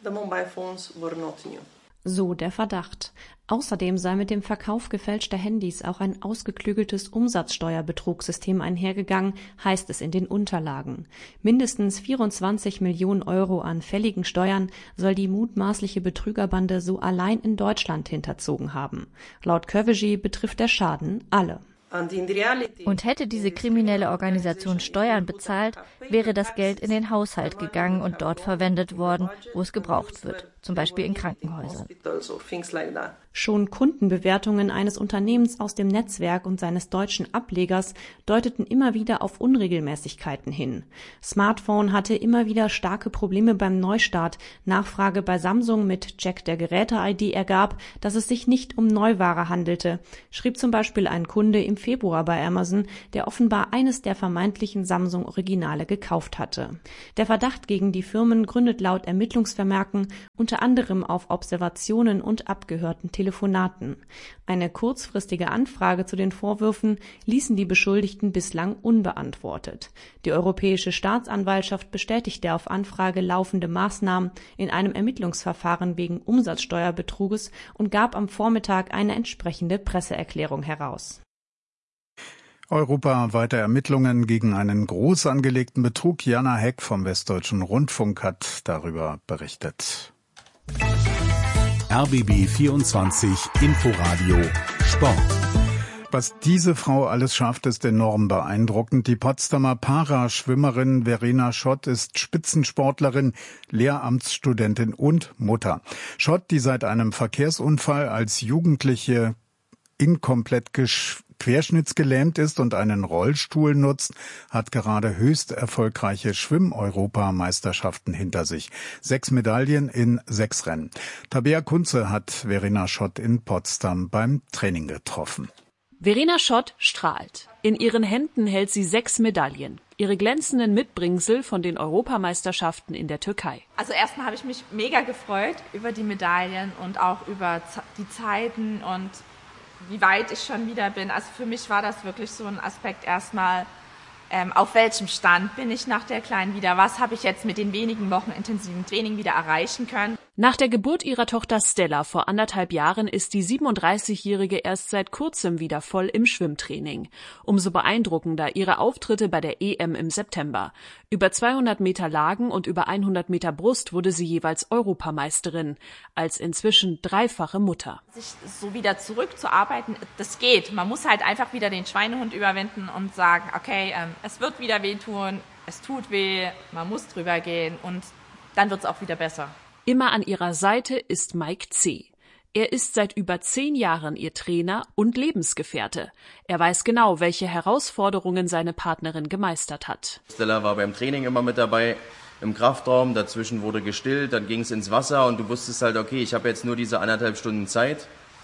Speaker 12: So der Verdacht. Außerdem sei mit dem Verkauf gefälschter Handys auch ein ausgeklügeltes Umsatzsteuerbetrugsystem einhergegangen, heißt es in den Unterlagen. Mindestens 24 Millionen Euro an fälligen Steuern soll die mutmaßliche Betrügerbande so allein in Deutschland hinterzogen haben. Laut Kövesi betrifft der Schaden alle.
Speaker 13: Und hätte diese kriminelle Organisation Steuern bezahlt, wäre das Geld in den Haushalt gegangen und dort verwendet worden, wo es gebraucht wird, zum Beispiel in Krankenhäusern.
Speaker 12: Schon Kundenbewertungen eines Unternehmens aus dem Netzwerk und seines deutschen Ablegers deuteten immer wieder auf Unregelmäßigkeiten hin. Smartphone hatte immer wieder starke Probleme beim Neustart. Nachfrage bei Samsung mit Check der Geräte-ID ergab, dass es sich nicht um Neuware handelte, schrieb zum Beispiel ein Kunde im Februar bei Amazon, der offenbar eines der vermeintlichen Samsung-Originale gekauft hatte. Der Verdacht gegen die Firmen gründet laut Ermittlungsvermerken unter anderem auf Observationen und abgehörten Telefonaten. Eine kurzfristige Anfrage zu den Vorwürfen ließen die Beschuldigten bislang unbeantwortet. Die Europäische Staatsanwaltschaft bestätigte auf Anfrage laufende Maßnahmen in einem Ermittlungsverfahren wegen Umsatzsteuerbetruges und gab am Vormittag eine entsprechende Presseerklärung heraus.
Speaker 7: Europaweite Ermittlungen gegen einen groß angelegten Betrug. Jana Heck vom Westdeutschen Rundfunk hat darüber berichtet.
Speaker 3: RBB 24 Inforadio Sport.
Speaker 7: Was diese Frau alles schafft, ist enorm beeindruckend. Die Potsdamer Paraschwimmerin Verena Schott ist Spitzensportlerin, Lehramtsstudentin und Mutter. Schott, die seit einem Verkehrsunfall als Jugendliche inkomplett querschnittsgelähmt ist und einen Rollstuhl nutzt, hat gerade höchst erfolgreiche Schwimm-Europameisterschaften hinter sich. 6 Medaillen in 6 Rennen. Tabea Kunze hat Verena Schott in Potsdam beim Training getroffen.
Speaker 14: Verena Schott strahlt. In ihren Händen hält sie 6 Medaillen. Ihre glänzenden Mitbringsel von den Europameisterschaften in der Türkei.
Speaker 15: Also erstmal habe ich mich mega gefreut über die Medaillen und auch über die Zeiten und wie weit ich schon wieder bin. Also für mich war das wirklich so ein Aspekt erstmal, auf welchem Stand bin ich nach der Kleinen wieder? Was habe ich jetzt mit den wenigen Wochen intensiven Training wieder erreichen können?
Speaker 14: Nach der Geburt ihrer Tochter Stella vor 1,5 Jahren ist die 37-Jährige erst seit kurzem wieder voll im Schwimmtraining. Umso beeindruckender ihre Auftritte bei der EM im September. Über 200 Meter Lagen und über 100 Meter Brust wurde sie jeweils Europameisterin, als inzwischen 3-fache Mutter.
Speaker 15: Sich so wieder zurückzuarbeiten, das geht. Man muss halt einfach wieder den Schweinehund überwinden und sagen, okay, es wird wieder wehtun, es tut weh, man muss drüber gehen und dann wird es auch wieder besser.
Speaker 14: Immer an ihrer Seite ist Mike C. Er ist seit über 10 Jahren ihr Trainer und Lebensgefährte. Er weiß genau, welche Herausforderungen seine Partnerin gemeistert hat.
Speaker 16: Stella war beim Training immer mit dabei, im Kraftraum, dazwischen wurde gestillt, dann ging es ins Wasser und du wusstest halt, okay, ich habe jetzt nur diese 1,5 Stunden Zeit,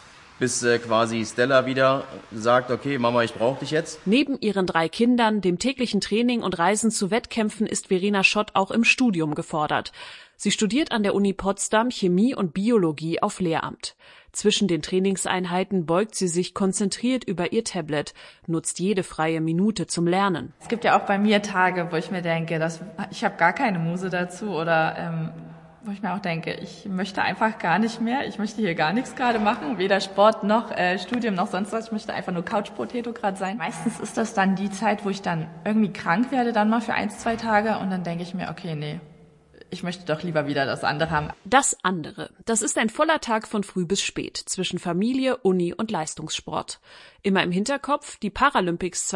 Speaker 16: bis quasi Stella wieder sagt, okay, Mama, ich brauche dich jetzt.
Speaker 14: Neben ihren 3 Kindern, dem täglichen Training und Reisen zu Wettkämpfen ist Verena Schott auch im Studium gefordert. Sie studiert an der Uni Potsdam Chemie und Biologie auf Lehramt. Zwischen den Trainingseinheiten beugt sie sich konzentriert über ihr Tablet, nutzt jede freie Minute zum Lernen.
Speaker 17: Es gibt ja auch bei mir Tage, wo ich mir denke, ich habe gar keine Muse dazu oder wo ich mir auch denke, ich möchte einfach gar nicht mehr, ich möchte hier gar nichts gerade machen, weder Sport noch Studium noch sonst was, ich möchte einfach nur Couch-Potato gerade sein. Meistens ist das dann die Zeit, wo ich dann irgendwie krank werde, dann mal für 1-2 Tage und dann denke ich mir, okay, nee. Ich möchte doch lieber wieder das andere haben.
Speaker 14: Das andere, das ist ein voller Tag von früh bis spät zwischen Familie, Uni und Leistungssport. Immer im Hinterkopf die Paralympics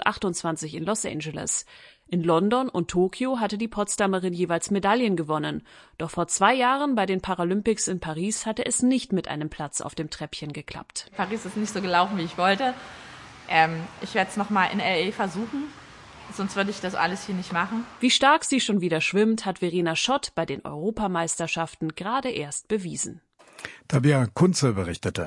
Speaker 14: 2028 in Los Angeles. In London und Tokio hatte die Potsdamerin jeweils Medaillen gewonnen. Doch vor 2 Jahren bei den Paralympics in Paris hatte es nicht mit einem Platz auf dem Treppchen geklappt.
Speaker 17: Paris ist nicht so gelaufen, wie ich wollte. Ich werde es nochmal in LA versuchen. Sonst würde ich das alles hier nicht machen.
Speaker 14: Wie stark sie schon wieder schwimmt, hat Verena Schott bei den Europameisterschaften gerade erst bewiesen.
Speaker 7: Tabea Kunze berichtete.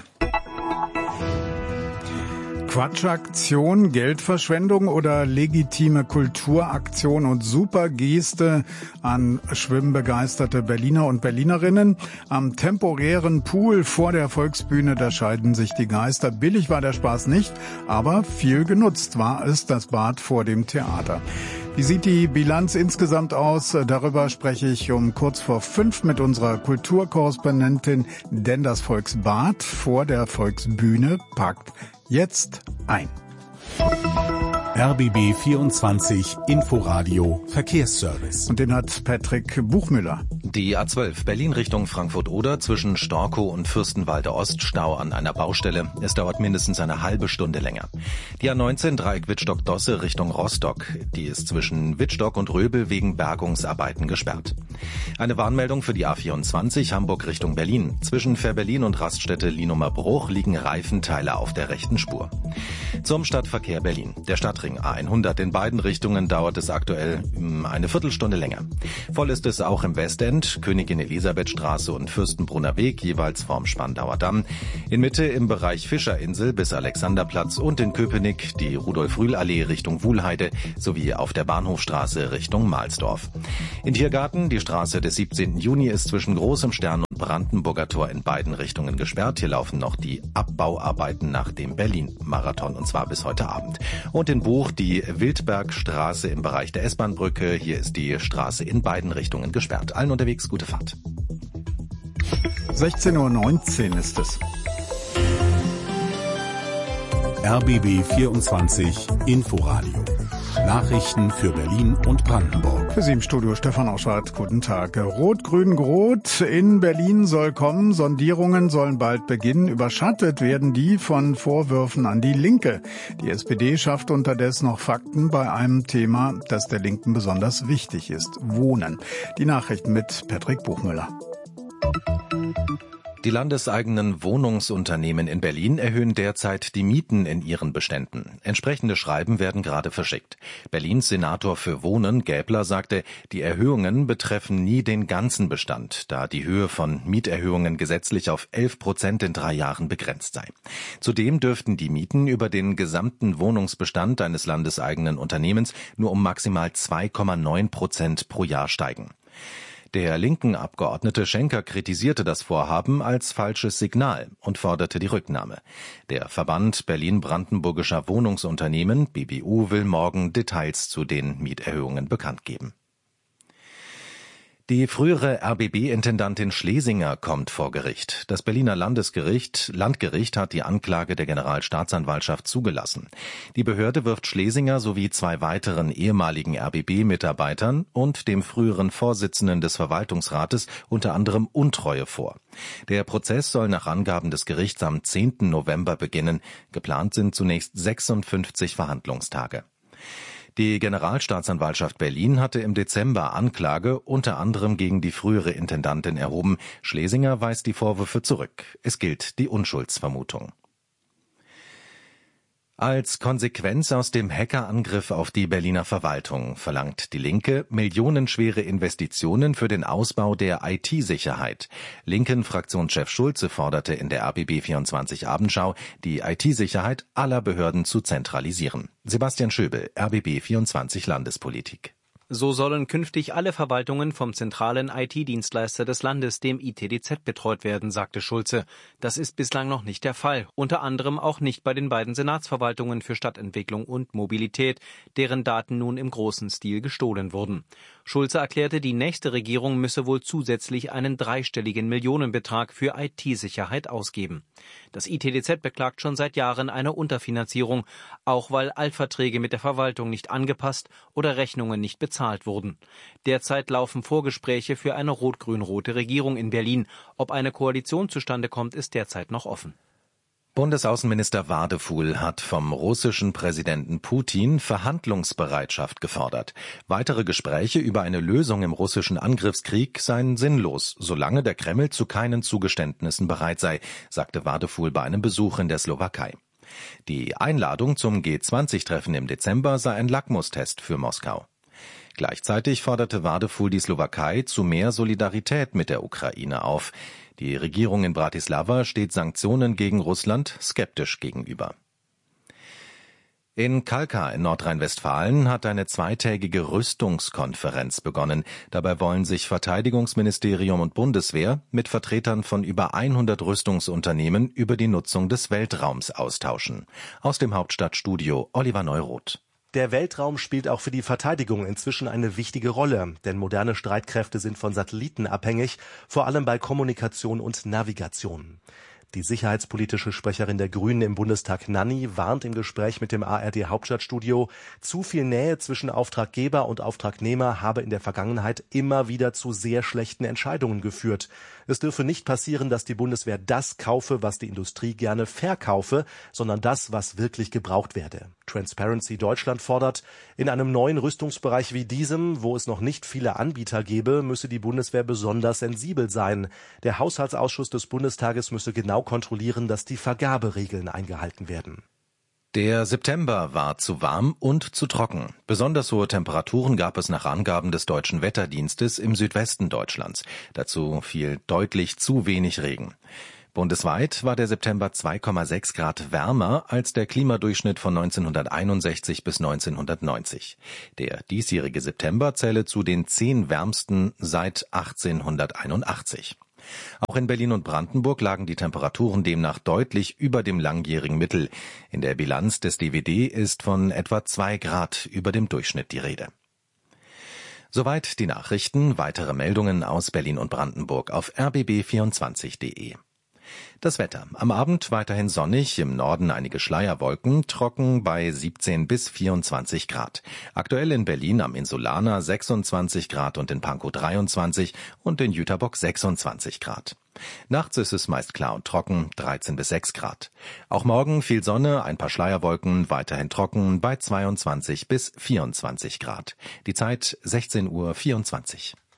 Speaker 7: Quatschaktion, Geldverschwendung oder legitime Kulturaktion und Supergeste an schwimmbegeisterte Berliner und Berlinerinnen. Am temporären Pool vor der Volksbühne, da scheiden sich die Geister. Billig war der Spaß nicht, aber viel genutzt war es, das Bad vor dem Theater. Wie sieht die Bilanz insgesamt aus? Darüber spreche ich um kurz vor 5 mit unserer Kulturkorrespondentin, denn das Volksbad vor der Volksbühne packt jetzt ein.
Speaker 3: RBB 24 Inforadio Verkehrsservice.
Speaker 7: Und den hat Patrick Buchmüller.
Speaker 18: Die A12 Berlin Richtung Frankfurt-Oder zwischen Storkow und Fürstenwalde Ost Stau an einer Baustelle. Es dauert mindestens eine halbe Stunde länger. Die A19 Dreieck Wittstock-Dosse Richtung Rostock. Die ist zwischen Wittstock und Röbel wegen Bergungsarbeiten gesperrt. Eine Warnmeldung für die A24 Hamburg Richtung Berlin. Zwischen Fährberlin und Raststätte Lienumer Bruch liegen Reifenteile auf der rechten Spur. Zum Stadtverkehr Berlin. Der Stadtring A100 in beiden Richtungen dauert es aktuell eine Viertelstunde länger. Voll ist es auch im Westend, Königin Elisabeth Straße und Fürstenbrunner Weg, jeweils vorm Spandauer Damm. In Mitte im Bereich Fischerinsel bis Alexanderplatz und in Köpenick die Rudolf-Rühl-Allee Richtung Wuhlheide sowie auf der Bahnhofstraße Richtung Mahlsdorf. In Tiergarten, die Straße des 17. Juni ist zwischen Großem Stern und Brandenburger Tor in beiden Richtungen gesperrt. Hier laufen noch die Abbauarbeiten nach dem Berlin-Marathon und zwar bis heute Abend. Und in Buch die Wildbergstraße im Bereich der S-Bahn-Brücke. Hier ist die Straße in beiden Richtungen gesperrt. Allen unterwegs gute Fahrt.
Speaker 7: 16:19 Uhr ist es.
Speaker 3: RBB 24 Inforadio. Nachrichten für Berlin und Brandenburg.
Speaker 7: Für Sie im Studio Stefan Auschardt. Guten Tag. Rot-Grün-Rot in Berlin soll kommen. Sondierungen sollen bald beginnen. Überschattet werden die von Vorwürfen an die Linke. Die SPD schafft unterdessen noch Fakten bei einem Thema, das der Linken besonders wichtig ist. Wohnen. Die Nachrichten mit Patrick Buchmüller.
Speaker 18: Die landeseigenen Wohnungsunternehmen in Berlin erhöhen derzeit die Mieten in ihren Beständen. Entsprechende Schreiben werden gerade verschickt. Berlins Senator für Wohnen, Gäbler, sagte, die Erhöhungen betreffen nie den ganzen Bestand, da die Höhe von Mieterhöhungen gesetzlich auf 11% in 3 Jahren begrenzt sei. Zudem dürften die Mieten über den gesamten Wohnungsbestand eines landeseigenen Unternehmens nur um maximal 2,9% pro Jahr steigen. Der linken Abgeordnete Schenker kritisierte das Vorhaben als falsches Signal und forderte die Rücknahme. Der Verband Berlin-Brandenburgischer Wohnungsunternehmen, BBU, will morgen Details zu den Mieterhöhungen bekannt geben. Die frühere RBB-Intendantin Schlesinger kommt vor Gericht. Das Berliner Landgericht hat die Anklage der Generalstaatsanwaltschaft zugelassen. Die Behörde wirft Schlesinger sowie 2 weiteren ehemaligen RBB-Mitarbeitern und dem früheren Vorsitzenden des Verwaltungsrates unter anderem Untreue vor. Der Prozess soll nach Angaben des Gerichts am 10. November beginnen. Geplant sind zunächst 56 Verhandlungstage. Die Generalstaatsanwaltschaft Berlin hatte im Dezember Anklage unter anderem gegen die frühere Intendantin erhoben. Schlesinger weist die Vorwürfe zurück. Es gilt die Unschuldsvermutung. Als Konsequenz aus dem Hackerangriff auf die Berliner Verwaltung verlangt die Linke millionenschwere Investitionen für den Ausbau der IT-Sicherheit. Linken-Fraktionschef Schulze forderte in der RBB 24 Abendschau, die IT-Sicherheit aller Behörden zu zentralisieren. Sebastian Schöbel, RBB 24 Landespolitik.
Speaker 19: So sollen künftig alle Verwaltungen vom zentralen IT-Dienstleister des Landes, dem ITDZ, betreut werden, sagte Schulze. Das ist bislang noch nicht der Fall, unter anderem auch nicht bei den beiden Senatsverwaltungen für Stadtentwicklung und Mobilität, deren Daten nun im großen Stil gestohlen wurden. Schulze erklärte, die nächste Regierung müsse wohl zusätzlich einen 3-stelligen Millionenbetrag für IT-Sicherheit ausgeben. Das ITDZ beklagt schon seit Jahren eine Unterfinanzierung, auch weil Altverträge mit der Verwaltung nicht angepasst oder Rechnungen nicht bezahlt wurden. Derzeit laufen Vorgespräche für eine rot-grün-rote Regierung in Berlin. Ob eine Koalition zustande kommt, ist derzeit noch offen.
Speaker 18: Bundesaußenminister Wadefuhl hat vom russischen Präsidenten Putin Verhandlungsbereitschaft gefordert. Weitere Gespräche über eine Lösung im russischen Angriffskrieg seien sinnlos, solange der Kreml zu keinen Zugeständnissen bereit sei, sagte Wadefuhl bei einem Besuch in der Slowakei. Die Einladung zum G20-Treffen im Dezember sei ein Lackmustest für Moskau. Gleichzeitig forderte Wadefuhl die Slowakei zu mehr Solidarität mit der Ukraine auf. Die Regierung in Bratislava steht Sanktionen gegen Russland skeptisch gegenüber. In Kalkar in Nordrhein-Westfalen hat eine 2-tägige Rüstungskonferenz begonnen. Dabei wollen sich Verteidigungsministerium und Bundeswehr mit Vertretern von über 100 Rüstungsunternehmen über die Nutzung des Weltraums austauschen. Aus dem Hauptstadtstudio Oliver Neuroth.
Speaker 20: Der Weltraum spielt auch für die Verteidigung inzwischen eine wichtige Rolle, denn moderne Streitkräfte sind von Satelliten abhängig, vor allem bei Kommunikation und Navigation. Die sicherheitspolitische Sprecherin der Grünen im Bundestag, Nanni, warnt im Gespräch mit dem ARD-Hauptstadtstudio, zu viel Nähe zwischen Auftraggeber und Auftragnehmer habe in der Vergangenheit immer wieder zu sehr schlechten Entscheidungen geführt. Es dürfe nicht passieren, dass die Bundeswehr das kaufe, was die Industrie gerne verkaufe, sondern das, was wirklich gebraucht werde. Transparency Deutschland fordert, in einem neuen Rüstungsbereich wie diesem, wo es noch nicht viele Anbieter gebe, müsse die Bundeswehr besonders sensibel sein. Der Haushaltsausschuss des Bundestages müsse genau kontrollieren, dass die Vergaberegeln eingehalten werden.
Speaker 18: Der September war zu warm und zu trocken. Besonders hohe Temperaturen gab es nach Angaben des Deutschen Wetterdienstes im Südwesten Deutschlands. Dazu fiel deutlich zu wenig Regen. Bundesweit war der September 2,6 Grad wärmer als der Klimadurchschnitt von 1961 bis 1990. Der diesjährige September zähle zu den 10 wärmsten seit 1881. Auch in Berlin und Brandenburg lagen die Temperaturen demnach deutlich über dem langjährigen Mittel. In der Bilanz des DWD ist von etwa 2 Grad über dem Durchschnitt die Rede. Soweit die Nachrichten. Weitere Meldungen aus Berlin und Brandenburg auf rbb24.de. Das Wetter. Am Abend weiterhin sonnig, im Norden einige Schleierwolken, trocken bei 17 bis 24 Grad. Aktuell in Berlin am Insulaner 26 Grad und in Pankow 23 und in Jüterbock 26 Grad. Nachts ist es meist klar und trocken, 13 bis 6 Grad. Auch morgen viel Sonne, ein paar Schleierwolken, weiterhin trocken bei 22 bis 24 Grad. Die Zeit 16:24 Uhr.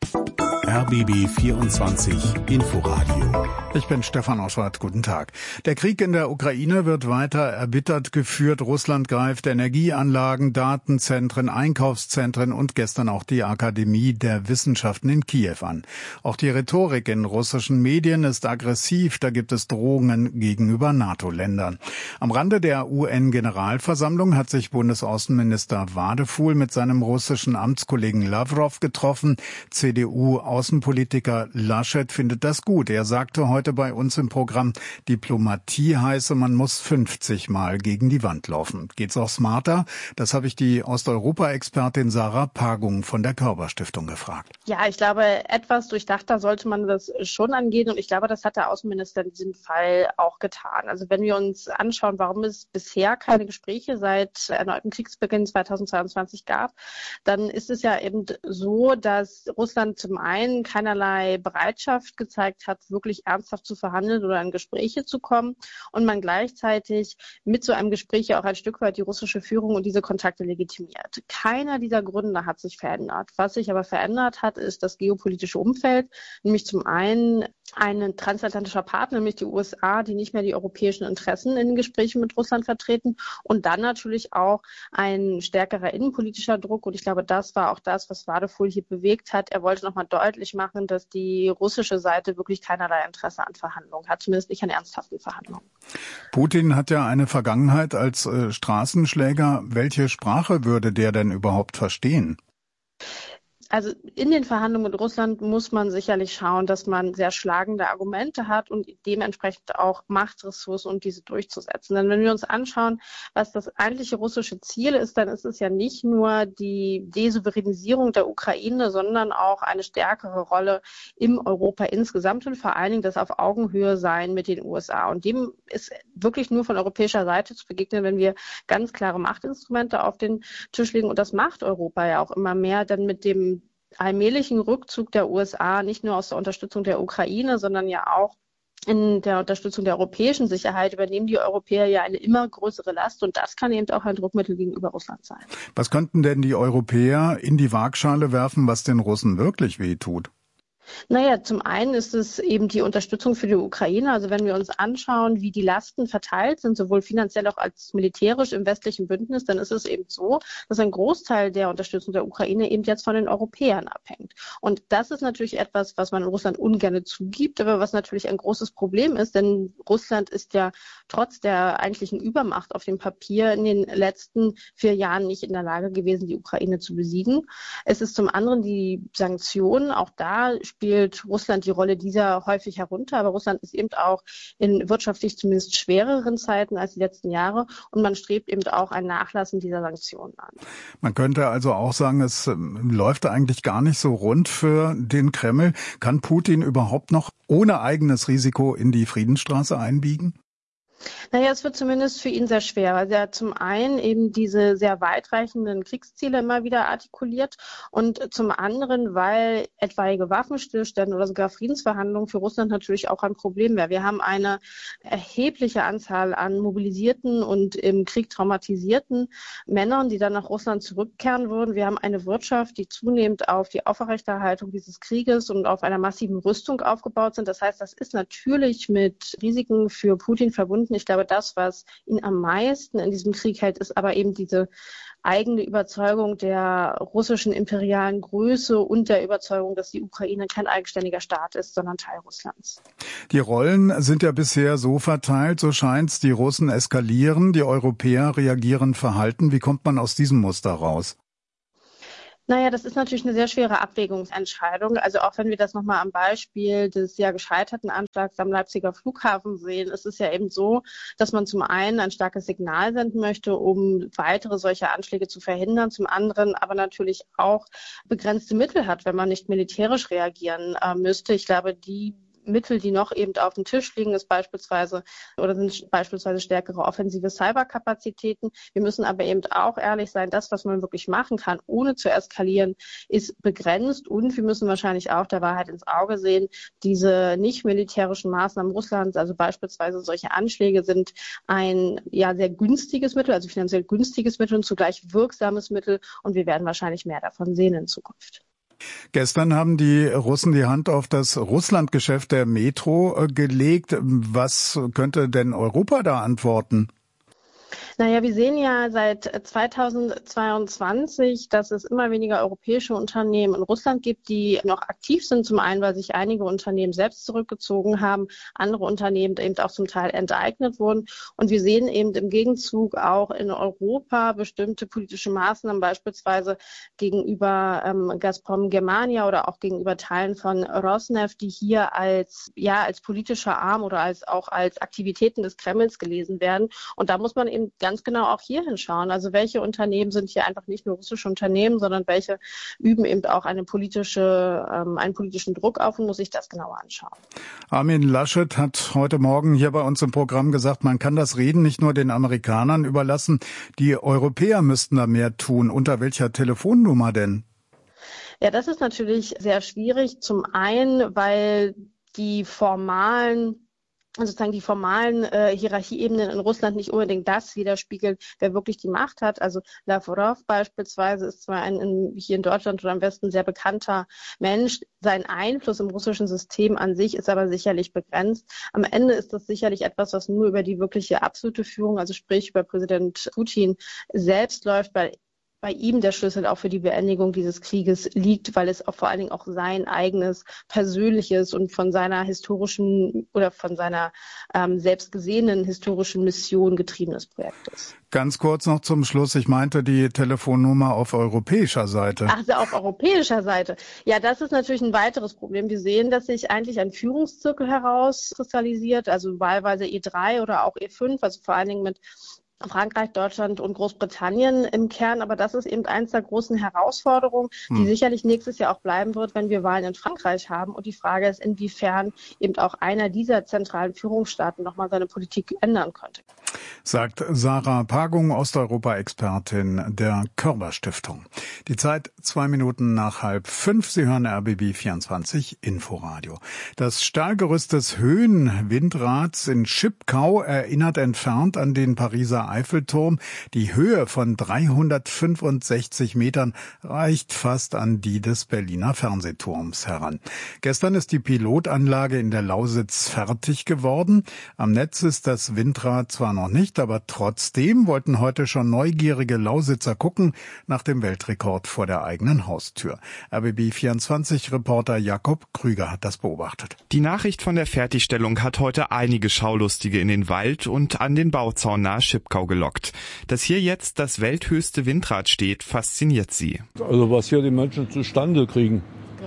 Speaker 3: RBB 24 Inforadio.
Speaker 7: Ich bin Stefan Oschwart. Guten Tag. Der Krieg in der Ukraine wird weiter erbittert geführt. Russland greift Energieanlagen, Datenzentren, Einkaufszentren und gestern auch die Akademie der Wissenschaften in Kiew an. Auch die Rhetorik in russischen Medien ist aggressiv. Da gibt es Drohungen gegenüber NATO-Ländern. Am Rande der UN-Generalversammlung hat sich Bundesaußenminister Wadefuhl mit seinem russischen Amtskollegen Lavrov getroffen. CDU-Außenpolitiker Laschet findet das gut. Er sagte heute bei uns im Programm, Diplomatie heiße, man muss 50 Mal gegen die Wand laufen. Geht's auch smarter? Das habe ich die Osteuropa-Expertin Sarah Pagung von der Körber-Stiftung gefragt.
Speaker 21: Ja, ich glaube, etwas durchdachter sollte man das schon angehen und ich glaube, das hat der Außenminister in diesem Fall auch getan. Also wenn wir uns anschauen, warum es bisher keine Gespräche seit erneutem Kriegsbeginn 2022 gab, dann ist es ja eben so, dass Russland zum einen keinerlei Bereitschaft gezeigt hat, wirklich ernsthaft zu verhandeln oder in Gespräche zu kommen und man gleichzeitig mit so einem Gespräch ja auch ein Stück weit die russische Führung und diese Kontakte legitimiert. Keiner dieser Gründe hat sich verändert. Was sich aber verändert hat, ist das geopolitische Umfeld, nämlich zum einen ein transatlantischer Partner, nämlich die USA, die nicht mehr die europäischen Interessen in den Gesprächen mit Russland vertreten und dann natürlich auch ein stärkerer innenpolitischer Druck und ich glaube, das war auch das, was Wadefuhl hier bewegt hat. Er wollte nochmal deutlich machen, dass die russische Seite wirklich keinerlei Interesse an Verhandlungen hat, zumindest nicht an ernsthaften Verhandlungen.
Speaker 7: Putin hat ja eine Vergangenheit als Straßenschläger. Welche Sprache würde der denn überhaupt verstehen?
Speaker 21: Also in den Verhandlungen mit Russland muss man sicherlich schauen, dass man sehr schlagende Argumente hat und dementsprechend auch Machtressourcen, um diese durchzusetzen. Denn wenn wir uns anschauen, was das eigentliche russische Ziel ist, dann ist es ja nicht nur die Desouveränisierung der Ukraine, sondern auch eine stärkere Rolle im Europa insgesamt und vor allen Dingen das auf Augenhöhe sein mit den USA. Und dem ist wirklich nur von europäischer Seite zu begegnen, wenn wir ganz klare Machtinstrumente auf den Tisch legen. Und das macht Europa ja auch immer mehr, dann mit dem allmählichen Rückzug der USA, nicht nur aus der Unterstützung der Ukraine, sondern ja auch in der Unterstützung der europäischen Sicherheit, übernehmen die Europäer ja eine immer größere Last und das kann eben auch ein Druckmittel gegenüber Russland sein.
Speaker 7: Was könnten denn die Europäer in die Waagschale werfen, was den Russen wirklich wehtut?
Speaker 21: Naja, zum einen ist es eben die Unterstützung für die Ukraine. Also wenn wir uns anschauen, wie die Lasten verteilt sind, sowohl finanziell auch als militärisch im westlichen Bündnis, dann ist es eben so, dass ein Großteil der Unterstützung der Ukraine eben jetzt von den Europäern abhängt. Und das ist natürlich etwas, was man in Russland ungern zugibt, aber was natürlich ein großes Problem ist, denn Russland ist ja trotz der eigentlichen Übermacht auf dem Papier in den letzten 4 Jahren nicht in der Lage gewesen, die Ukraine zu besiegen. Es ist zum anderen die Sanktionen, auch da spielt Russland die Rolle dieser häufig herunter. Aber Russland ist eben auch in wirtschaftlich zumindest schwereren Zeiten als die letzten Jahre. Und man strebt eben auch ein Nachlassen dieser Sanktionen an.
Speaker 7: Man könnte also auch sagen, es läuft eigentlich gar nicht so rund für den Kreml. Kann Putin überhaupt noch ohne eigenes Risiko in die Friedensstraße einbiegen?
Speaker 21: Naja, es wird zumindest für ihn sehr schwer, weil er zum einen eben diese sehr weitreichenden Kriegsziele immer wieder artikuliert und zum anderen, weil etwaige Waffenstillstände oder sogar Friedensverhandlungen für Russland natürlich auch ein Problem wäre. Wir haben eine erhebliche Anzahl an mobilisierten und im Krieg traumatisierten Männern, die dann nach Russland zurückkehren würden. Wir haben eine Wirtschaft, die zunehmend auf die Aufrechterhaltung dieses Krieges und auf einer massiven Rüstung aufgebaut sind. Das heißt, das ist natürlich mit Risiken für Putin verbunden. Ich glaube, das, was ihn am meisten in diesem Krieg hält, ist aber eben diese eigene Überzeugung der russischen imperialen Größe und der Überzeugung, dass die Ukraine kein eigenständiger Staat ist, sondern Teil Russlands.
Speaker 7: Die Rollen sind ja bisher so verteilt, so scheint's, die Russen eskalieren, die Europäer reagieren verhalten. Wie kommt man aus diesem Muster raus?
Speaker 21: Naja, das ist natürlich eine sehr schwere Abwägungsentscheidung. Also auch wenn wir das nochmal am Beispiel des ja gescheiterten Anschlags am Leipziger Flughafen sehen, ist es ja eben so, dass man zum einen ein starkes Signal senden möchte, um weitere solche Anschläge zu verhindern, zum anderen aber natürlich auch begrenzte Mittel hat, wenn man nicht militärisch reagieren müsste. Ich glaube, die Mittel, die noch eben auf dem Tisch liegen, sind beispielsweise stärkere offensive Cyberkapazitäten. Wir müssen aber eben auch ehrlich sein, das, was man wirklich machen kann, ohne zu eskalieren, ist begrenzt. Und wir müssen wahrscheinlich auch der Wahrheit ins Auge sehen, diese nicht militärischen Maßnahmen Russlands, also beispielsweise solche Anschläge, sind ein sehr günstiges Mittel, also finanziell günstiges Mittel und zugleich wirksames Mittel. Und wir werden wahrscheinlich mehr davon sehen in Zukunft.
Speaker 7: Gestern haben die Russen die Hand auf das Russlandgeschäft der Metro gelegt. Was könnte denn Europa da antworten?
Speaker 21: Naja, wir sehen ja seit 2022, dass es immer weniger europäische Unternehmen in Russland gibt, die noch aktiv sind. Zum einen, weil sich einige Unternehmen selbst zurückgezogen haben, andere Unternehmen eben auch zum Teil enteignet wurden. Und wir sehen eben im Gegenzug auch in Europa bestimmte politische Maßnahmen, beispielsweise gegenüber Gazprom Germania oder auch gegenüber Teilen von Rosneft, die hier als politischer Arm oder als Aktivitäten des Kremls gelesen werden. Und da muss man eben ganz genau auch hier hinschauen. Also welche Unternehmen sind hier einfach nicht nur russische Unternehmen, sondern welche üben eben auch einen politischen Druck auf und muss sich das genauer anschauen.
Speaker 7: Armin Laschet hat heute Morgen hier bei uns im Programm gesagt, man kann das Reden nicht nur den Amerikanern überlassen, die Europäer müssten da mehr tun. Unter welcher Telefonnummer denn?
Speaker 21: Ja, das ist natürlich sehr schwierig. Zum einen, weil die formalen Hierarchieebenen in Russland nicht unbedingt das widerspiegeln, wer wirklich die Macht hat. Also Lavrov beispielsweise ist zwar hier in Deutschland oder am Westen sehr bekannter Mensch. Sein Einfluss im russischen System an sich ist aber sicherlich begrenzt. Am Ende ist das sicherlich etwas, was nur über die wirkliche absolute Führung, also sprich über Präsident Putin selbst läuft, weil bei ihm der Schlüssel auch für die Beendigung dieses Krieges liegt, weil es auch vor allen Dingen auch sein eigenes persönliches und von seiner historischen oder von seiner selbst gesehenen historischen Mission getriebenes Projekt ist.
Speaker 7: Ganz kurz noch zum Schluss. Ich meinte die Telefonnummer auf europäischer Seite.
Speaker 21: Ach, auf europäischer Seite. Ja, das ist natürlich ein weiteres Problem. Wir sehen, dass sich eigentlich ein Führungszirkel herauskristallisiert, also wahlweise E3 oder auch E5, also vor allen Dingen mit Frankreich, Deutschland und Großbritannien im Kern. Aber das ist eben eins der großen Herausforderungen, die sicherlich nächstes Jahr auch bleiben wird, wenn wir Wahlen in Frankreich haben. Und die Frage ist, inwiefern eben auch einer dieser zentralen Führungsstaaten nochmal seine Politik ändern könnte.
Speaker 7: Sagt Sarah Pagung, Osteuropa-Expertin der Körber Stiftung. Die Zeit 5:02. Sie hören RBB 24 Inforadio. Das Stahlgerüst des Höhenwindrads in Schipkau erinnert entfernt an den Pariser Eiffelturm. Die Höhe von 365 Metern reicht fast an die des Berliner Fernsehturms heran. Gestern ist die Pilotanlage in der Lausitz fertig geworden. Am Netz ist das Windrad zwar noch nicht, aber trotzdem wollten heute schon neugierige Lausitzer gucken nach dem Weltrekord vor der eigenen Haustür. RBB24-Reporter Jakob Krüger hat das beobachtet.
Speaker 2: Die Nachricht von der Fertigstellung hat heute einige Schaulustige in den Wald und an den Bauzaun nahe Schipkau gelockt. Dass hier jetzt das welthöchste Windrad steht, fasziniert sie.
Speaker 22: Also was hier die Menschen zustande kriegen,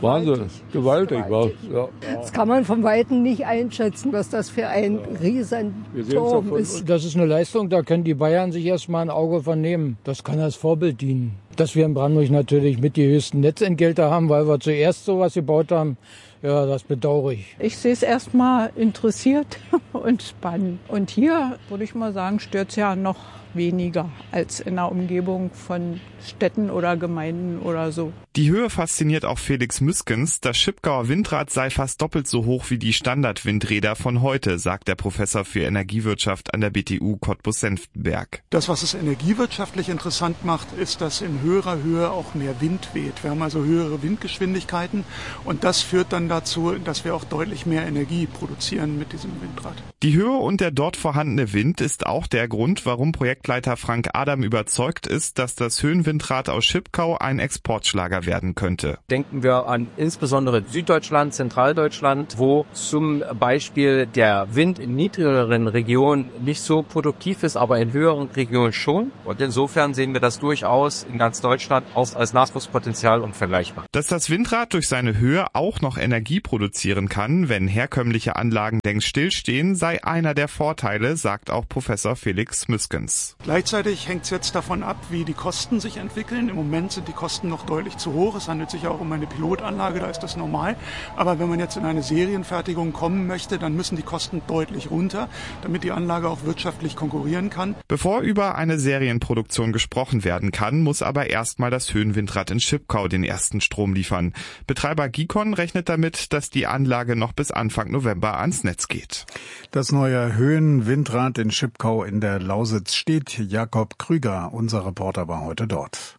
Speaker 5: Wahnsinn, gewaltig war's. Ja.
Speaker 22: Das kann man von Weitem nicht einschätzen, was das für ein Riesenturm ist.
Speaker 5: Das ist eine Leistung, da können die Bayern sich erstmal ein Auge von nehmen. Das kann als Vorbild dienen. Dass wir in Brandenburg natürlich mit die höchsten Netzentgelte haben, weil wir zuerst sowas gebaut haben, ja, das bedauere ich.
Speaker 22: Ich sehe es erstmal interessiert und spannend. Und hier, würde ich mal sagen, stört es ja noch weniger als in der Umgebung von Städten oder Gemeinden oder so.
Speaker 2: Die Höhe fasziniert auch Felix Müskens. Das Schipkauer Windrad sei fast doppelt so hoch wie die Standardwindräder von heute, sagt der Professor für Energiewirtschaft an der BTU Cottbus-Senftenberg.
Speaker 23: Das, was es energiewirtschaftlich interessant macht, ist, dass in höherer Höhe auch mehr Wind weht. Wir haben also höhere Windgeschwindigkeiten und das führt dann dazu, dass wir auch deutlich mehr Energie produzieren mit diesem Windrad.
Speaker 2: Die Höhe und der dort vorhandene Wind ist auch der Grund, warum Projektleiter Frank Adam überzeugt ist, dass das Höhenwindrad aus Schipkau ein Exportschlager werden könnte.
Speaker 24: Denken wir an insbesondere Süddeutschland, Zentraldeutschland, wo zum Beispiel der Wind in niedrigeren Regionen nicht so produktiv ist, aber in höheren Regionen schon. Und insofern sehen wir das durchaus in ganz Deutschland auch als Nachwuchspotenzial unvergleichbar.
Speaker 2: Dass das Windrad durch seine Höhe auch noch Energie produzieren kann, wenn herkömmliche Anlagen längst stillstehen, sei einer der Vorteile, sagt auch Professor Felix Müskens.
Speaker 23: Gleichzeitig hängt es jetzt davon ab, wie die Kosten sich entwickeln. Im Moment sind die Kosten noch deutlich zu hoch. Es handelt sich ja auch um eine Pilotanlage, da ist das normal. Aber wenn man jetzt in eine Serienfertigung kommen möchte, dann müssen die Kosten deutlich runter, damit die Anlage auch wirtschaftlich konkurrieren kann.
Speaker 2: Bevor über eine Serienproduktion gesprochen werden kann, muss aber erstmal das Höhenwindrad in Schipkau den ersten Strom liefern. Betreiber Gicon rechnet damit, dass die Anlage noch bis Anfang November ans Netz geht.
Speaker 7: Das neue Höhenwindrad in Schipkau in der Lausitz steht. Jakob Krüger, unser Reporter, war heute dort.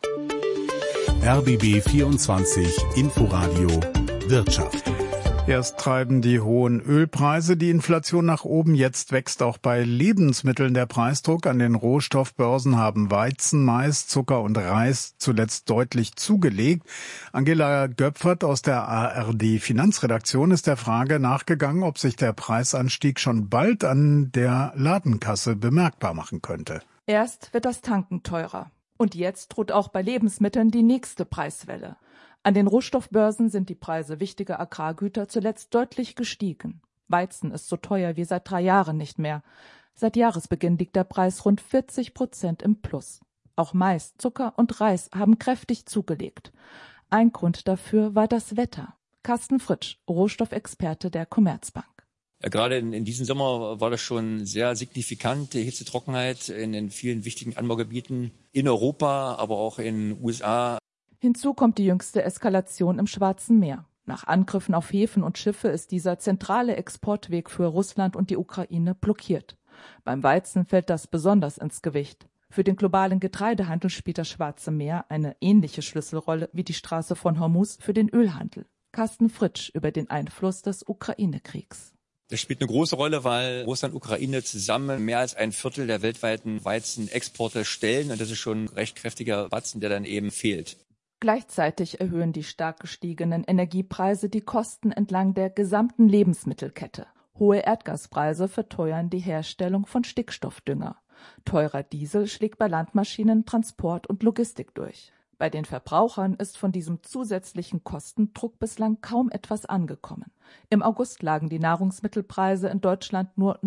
Speaker 3: RBB 24 Inforadio Wirtschaft.
Speaker 7: Erst treiben die hohen Ölpreise die Inflation nach oben. Jetzt wächst auch bei Lebensmitteln der Preisdruck. An den Rohstoffbörsen haben Weizen, Mais, Zucker und Reis zuletzt deutlich zugelegt. Angela Göpfert aus der ARD Finanzredaktion ist der Frage nachgegangen, ob sich der Preisanstieg schon bald an der Ladenkasse bemerkbar machen könnte.
Speaker 25: Erst wird das Tanken teurer. Und jetzt droht auch bei Lebensmitteln die nächste Preiswelle. An den Rohstoffbörsen sind die Preise wichtiger Agrargüter zuletzt deutlich gestiegen. Weizen ist so teuer wie seit 3 Jahren nicht mehr. Seit Jahresbeginn liegt der Preis rund 40% im Plus. Auch Mais, Zucker und Reis haben kräftig zugelegt. Ein Grund dafür war das Wetter. Carsten Fritsch, Rohstoffexperte der Commerzbank.
Speaker 26: Ja, gerade in diesem Sommer war das schon sehr signifikant, die Hitzetrockenheit in den vielen wichtigen Anbaugebieten in Europa, aber auch in den USA.
Speaker 25: Hinzu kommt die jüngste Eskalation im Schwarzen Meer. Nach Angriffen auf Häfen und Schiffe ist dieser zentrale Exportweg für Russland und die Ukraine blockiert. Beim Weizen fällt das besonders ins Gewicht. Für den globalen Getreidehandel spielt das Schwarze Meer eine ähnliche Schlüsselrolle wie die Straße von Hormuz für den Ölhandel. Carsten Fritsch über den Einfluss des Ukraine-Kriegs.
Speaker 26: Das spielt eine große Rolle, weil Russland und Ukraine zusammen mehr als 1/4 der weltweiten Weizenexporte stellen. Und das ist schon ein recht kräftiger Batzen, der dann eben fehlt.
Speaker 25: Gleichzeitig erhöhen die stark gestiegenen Energiepreise die Kosten entlang der gesamten Lebensmittelkette. Hohe Erdgaspreise verteuern die Herstellung von Stickstoffdünger. Teurer Diesel schlägt bei Landmaschinen, Transport und Logistik durch. Bei den Verbrauchern ist von diesem zusätzlichen Kostendruck bislang kaum etwas angekommen. Im August lagen die Nahrungsmittelpreise in Deutschland nur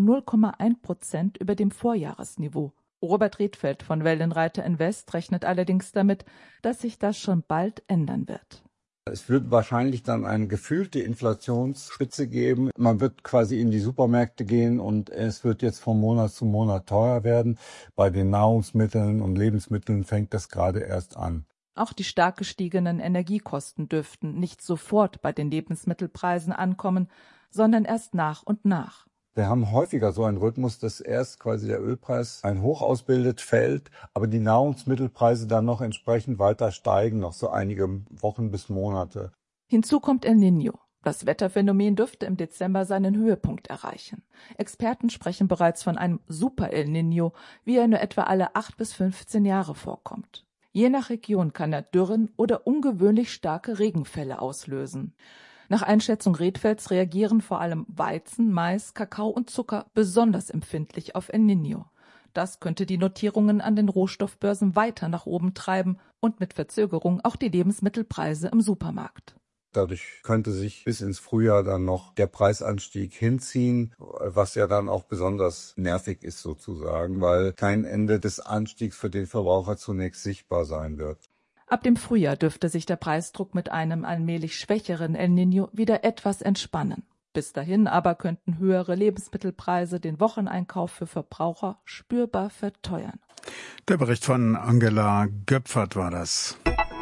Speaker 25: 0,1% über dem Vorjahresniveau. Robert Riedfeld von Wellenreiter Invest rechnet allerdings damit, dass sich das schon bald ändern wird.
Speaker 27: Es wird wahrscheinlich dann eine gefühlte Inflationsspitze geben. Man wird quasi in die Supermärkte gehen und es wird jetzt von Monat zu Monat teurer werden. Bei den Nahrungsmitteln und Lebensmitteln fängt das gerade erst an.
Speaker 25: Auch die stark gestiegenen Energiekosten dürften nicht sofort bei den Lebensmittelpreisen ankommen, sondern erst nach und nach.
Speaker 27: Wir haben häufiger so einen Rhythmus, dass erst quasi der Ölpreis ein Hoch ausbildet, fällt, aber die Nahrungsmittelpreise dann noch entsprechend weiter steigen, noch so einige Wochen bis Monate.
Speaker 25: Hinzu kommt El Niño. Das Wetterphänomen dürfte im Dezember seinen Höhepunkt erreichen. Experten sprechen bereits von einem Super El Niño, wie er nur etwa alle 8 bis 15 Jahre vorkommt. Je nach Region kann er Dürren oder ungewöhnlich starke Regenfälle auslösen. Nach Einschätzung Redfelds reagieren vor allem Weizen, Mais, Kakao und Zucker besonders empfindlich auf El Niño. Das könnte die Notierungen an den Rohstoffbörsen weiter nach oben treiben und mit Verzögerung auch die Lebensmittelpreise im Supermarkt.
Speaker 27: Dadurch könnte sich bis ins Frühjahr dann noch der Preisanstieg hinziehen, was ja dann auch besonders nervig ist sozusagen, weil kein Ende des Anstiegs für den Verbraucher zunächst sichtbar sein wird.
Speaker 25: Ab dem Frühjahr dürfte sich der Preisdruck mit einem allmählich schwächeren El Niño wieder etwas entspannen. Bis dahin aber könnten höhere Lebensmittelpreise den Wocheneinkauf für Verbraucher spürbar verteuern.
Speaker 7: Der Bericht von Angela Göpfert war das.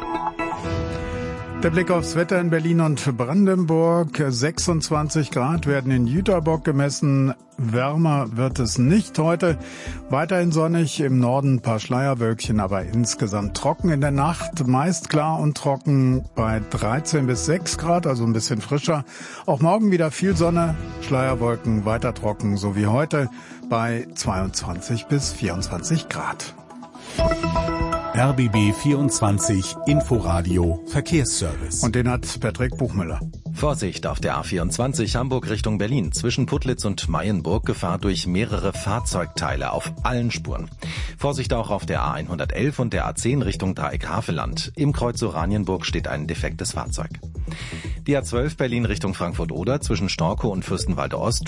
Speaker 7: Der Blick aufs Wetter in Berlin und Brandenburg. 26 Grad werden in Jüterbock gemessen. Wärmer wird es nicht heute. Weiterhin sonnig, im Norden ein paar Schleierwölkchen, aber insgesamt trocken in der Nacht. Meist klar und trocken bei 13 bis 6 Grad, also ein bisschen frischer. Auch morgen wieder viel Sonne, Schleierwolken, weiter trocken, so wie heute bei 22 bis 24 Grad.
Speaker 3: RBB 24 Inforadio Verkehrsservice.
Speaker 7: Und den hat Patrick Buchmüller.
Speaker 18: Vorsicht auf der A24 Hamburg Richtung Berlin. Zwischen Putlitz und Mayenburg Gefahr durch mehrere Fahrzeugteile auf allen Spuren. Vorsicht auch auf der A111 und der A10 Richtung Dreieck Havelland. Im Kreuz Oranienburg steht ein defektes Fahrzeug. Die A12 Berlin Richtung Frankfurt-Oder zwischen Storkow und Fürstenwalde Ost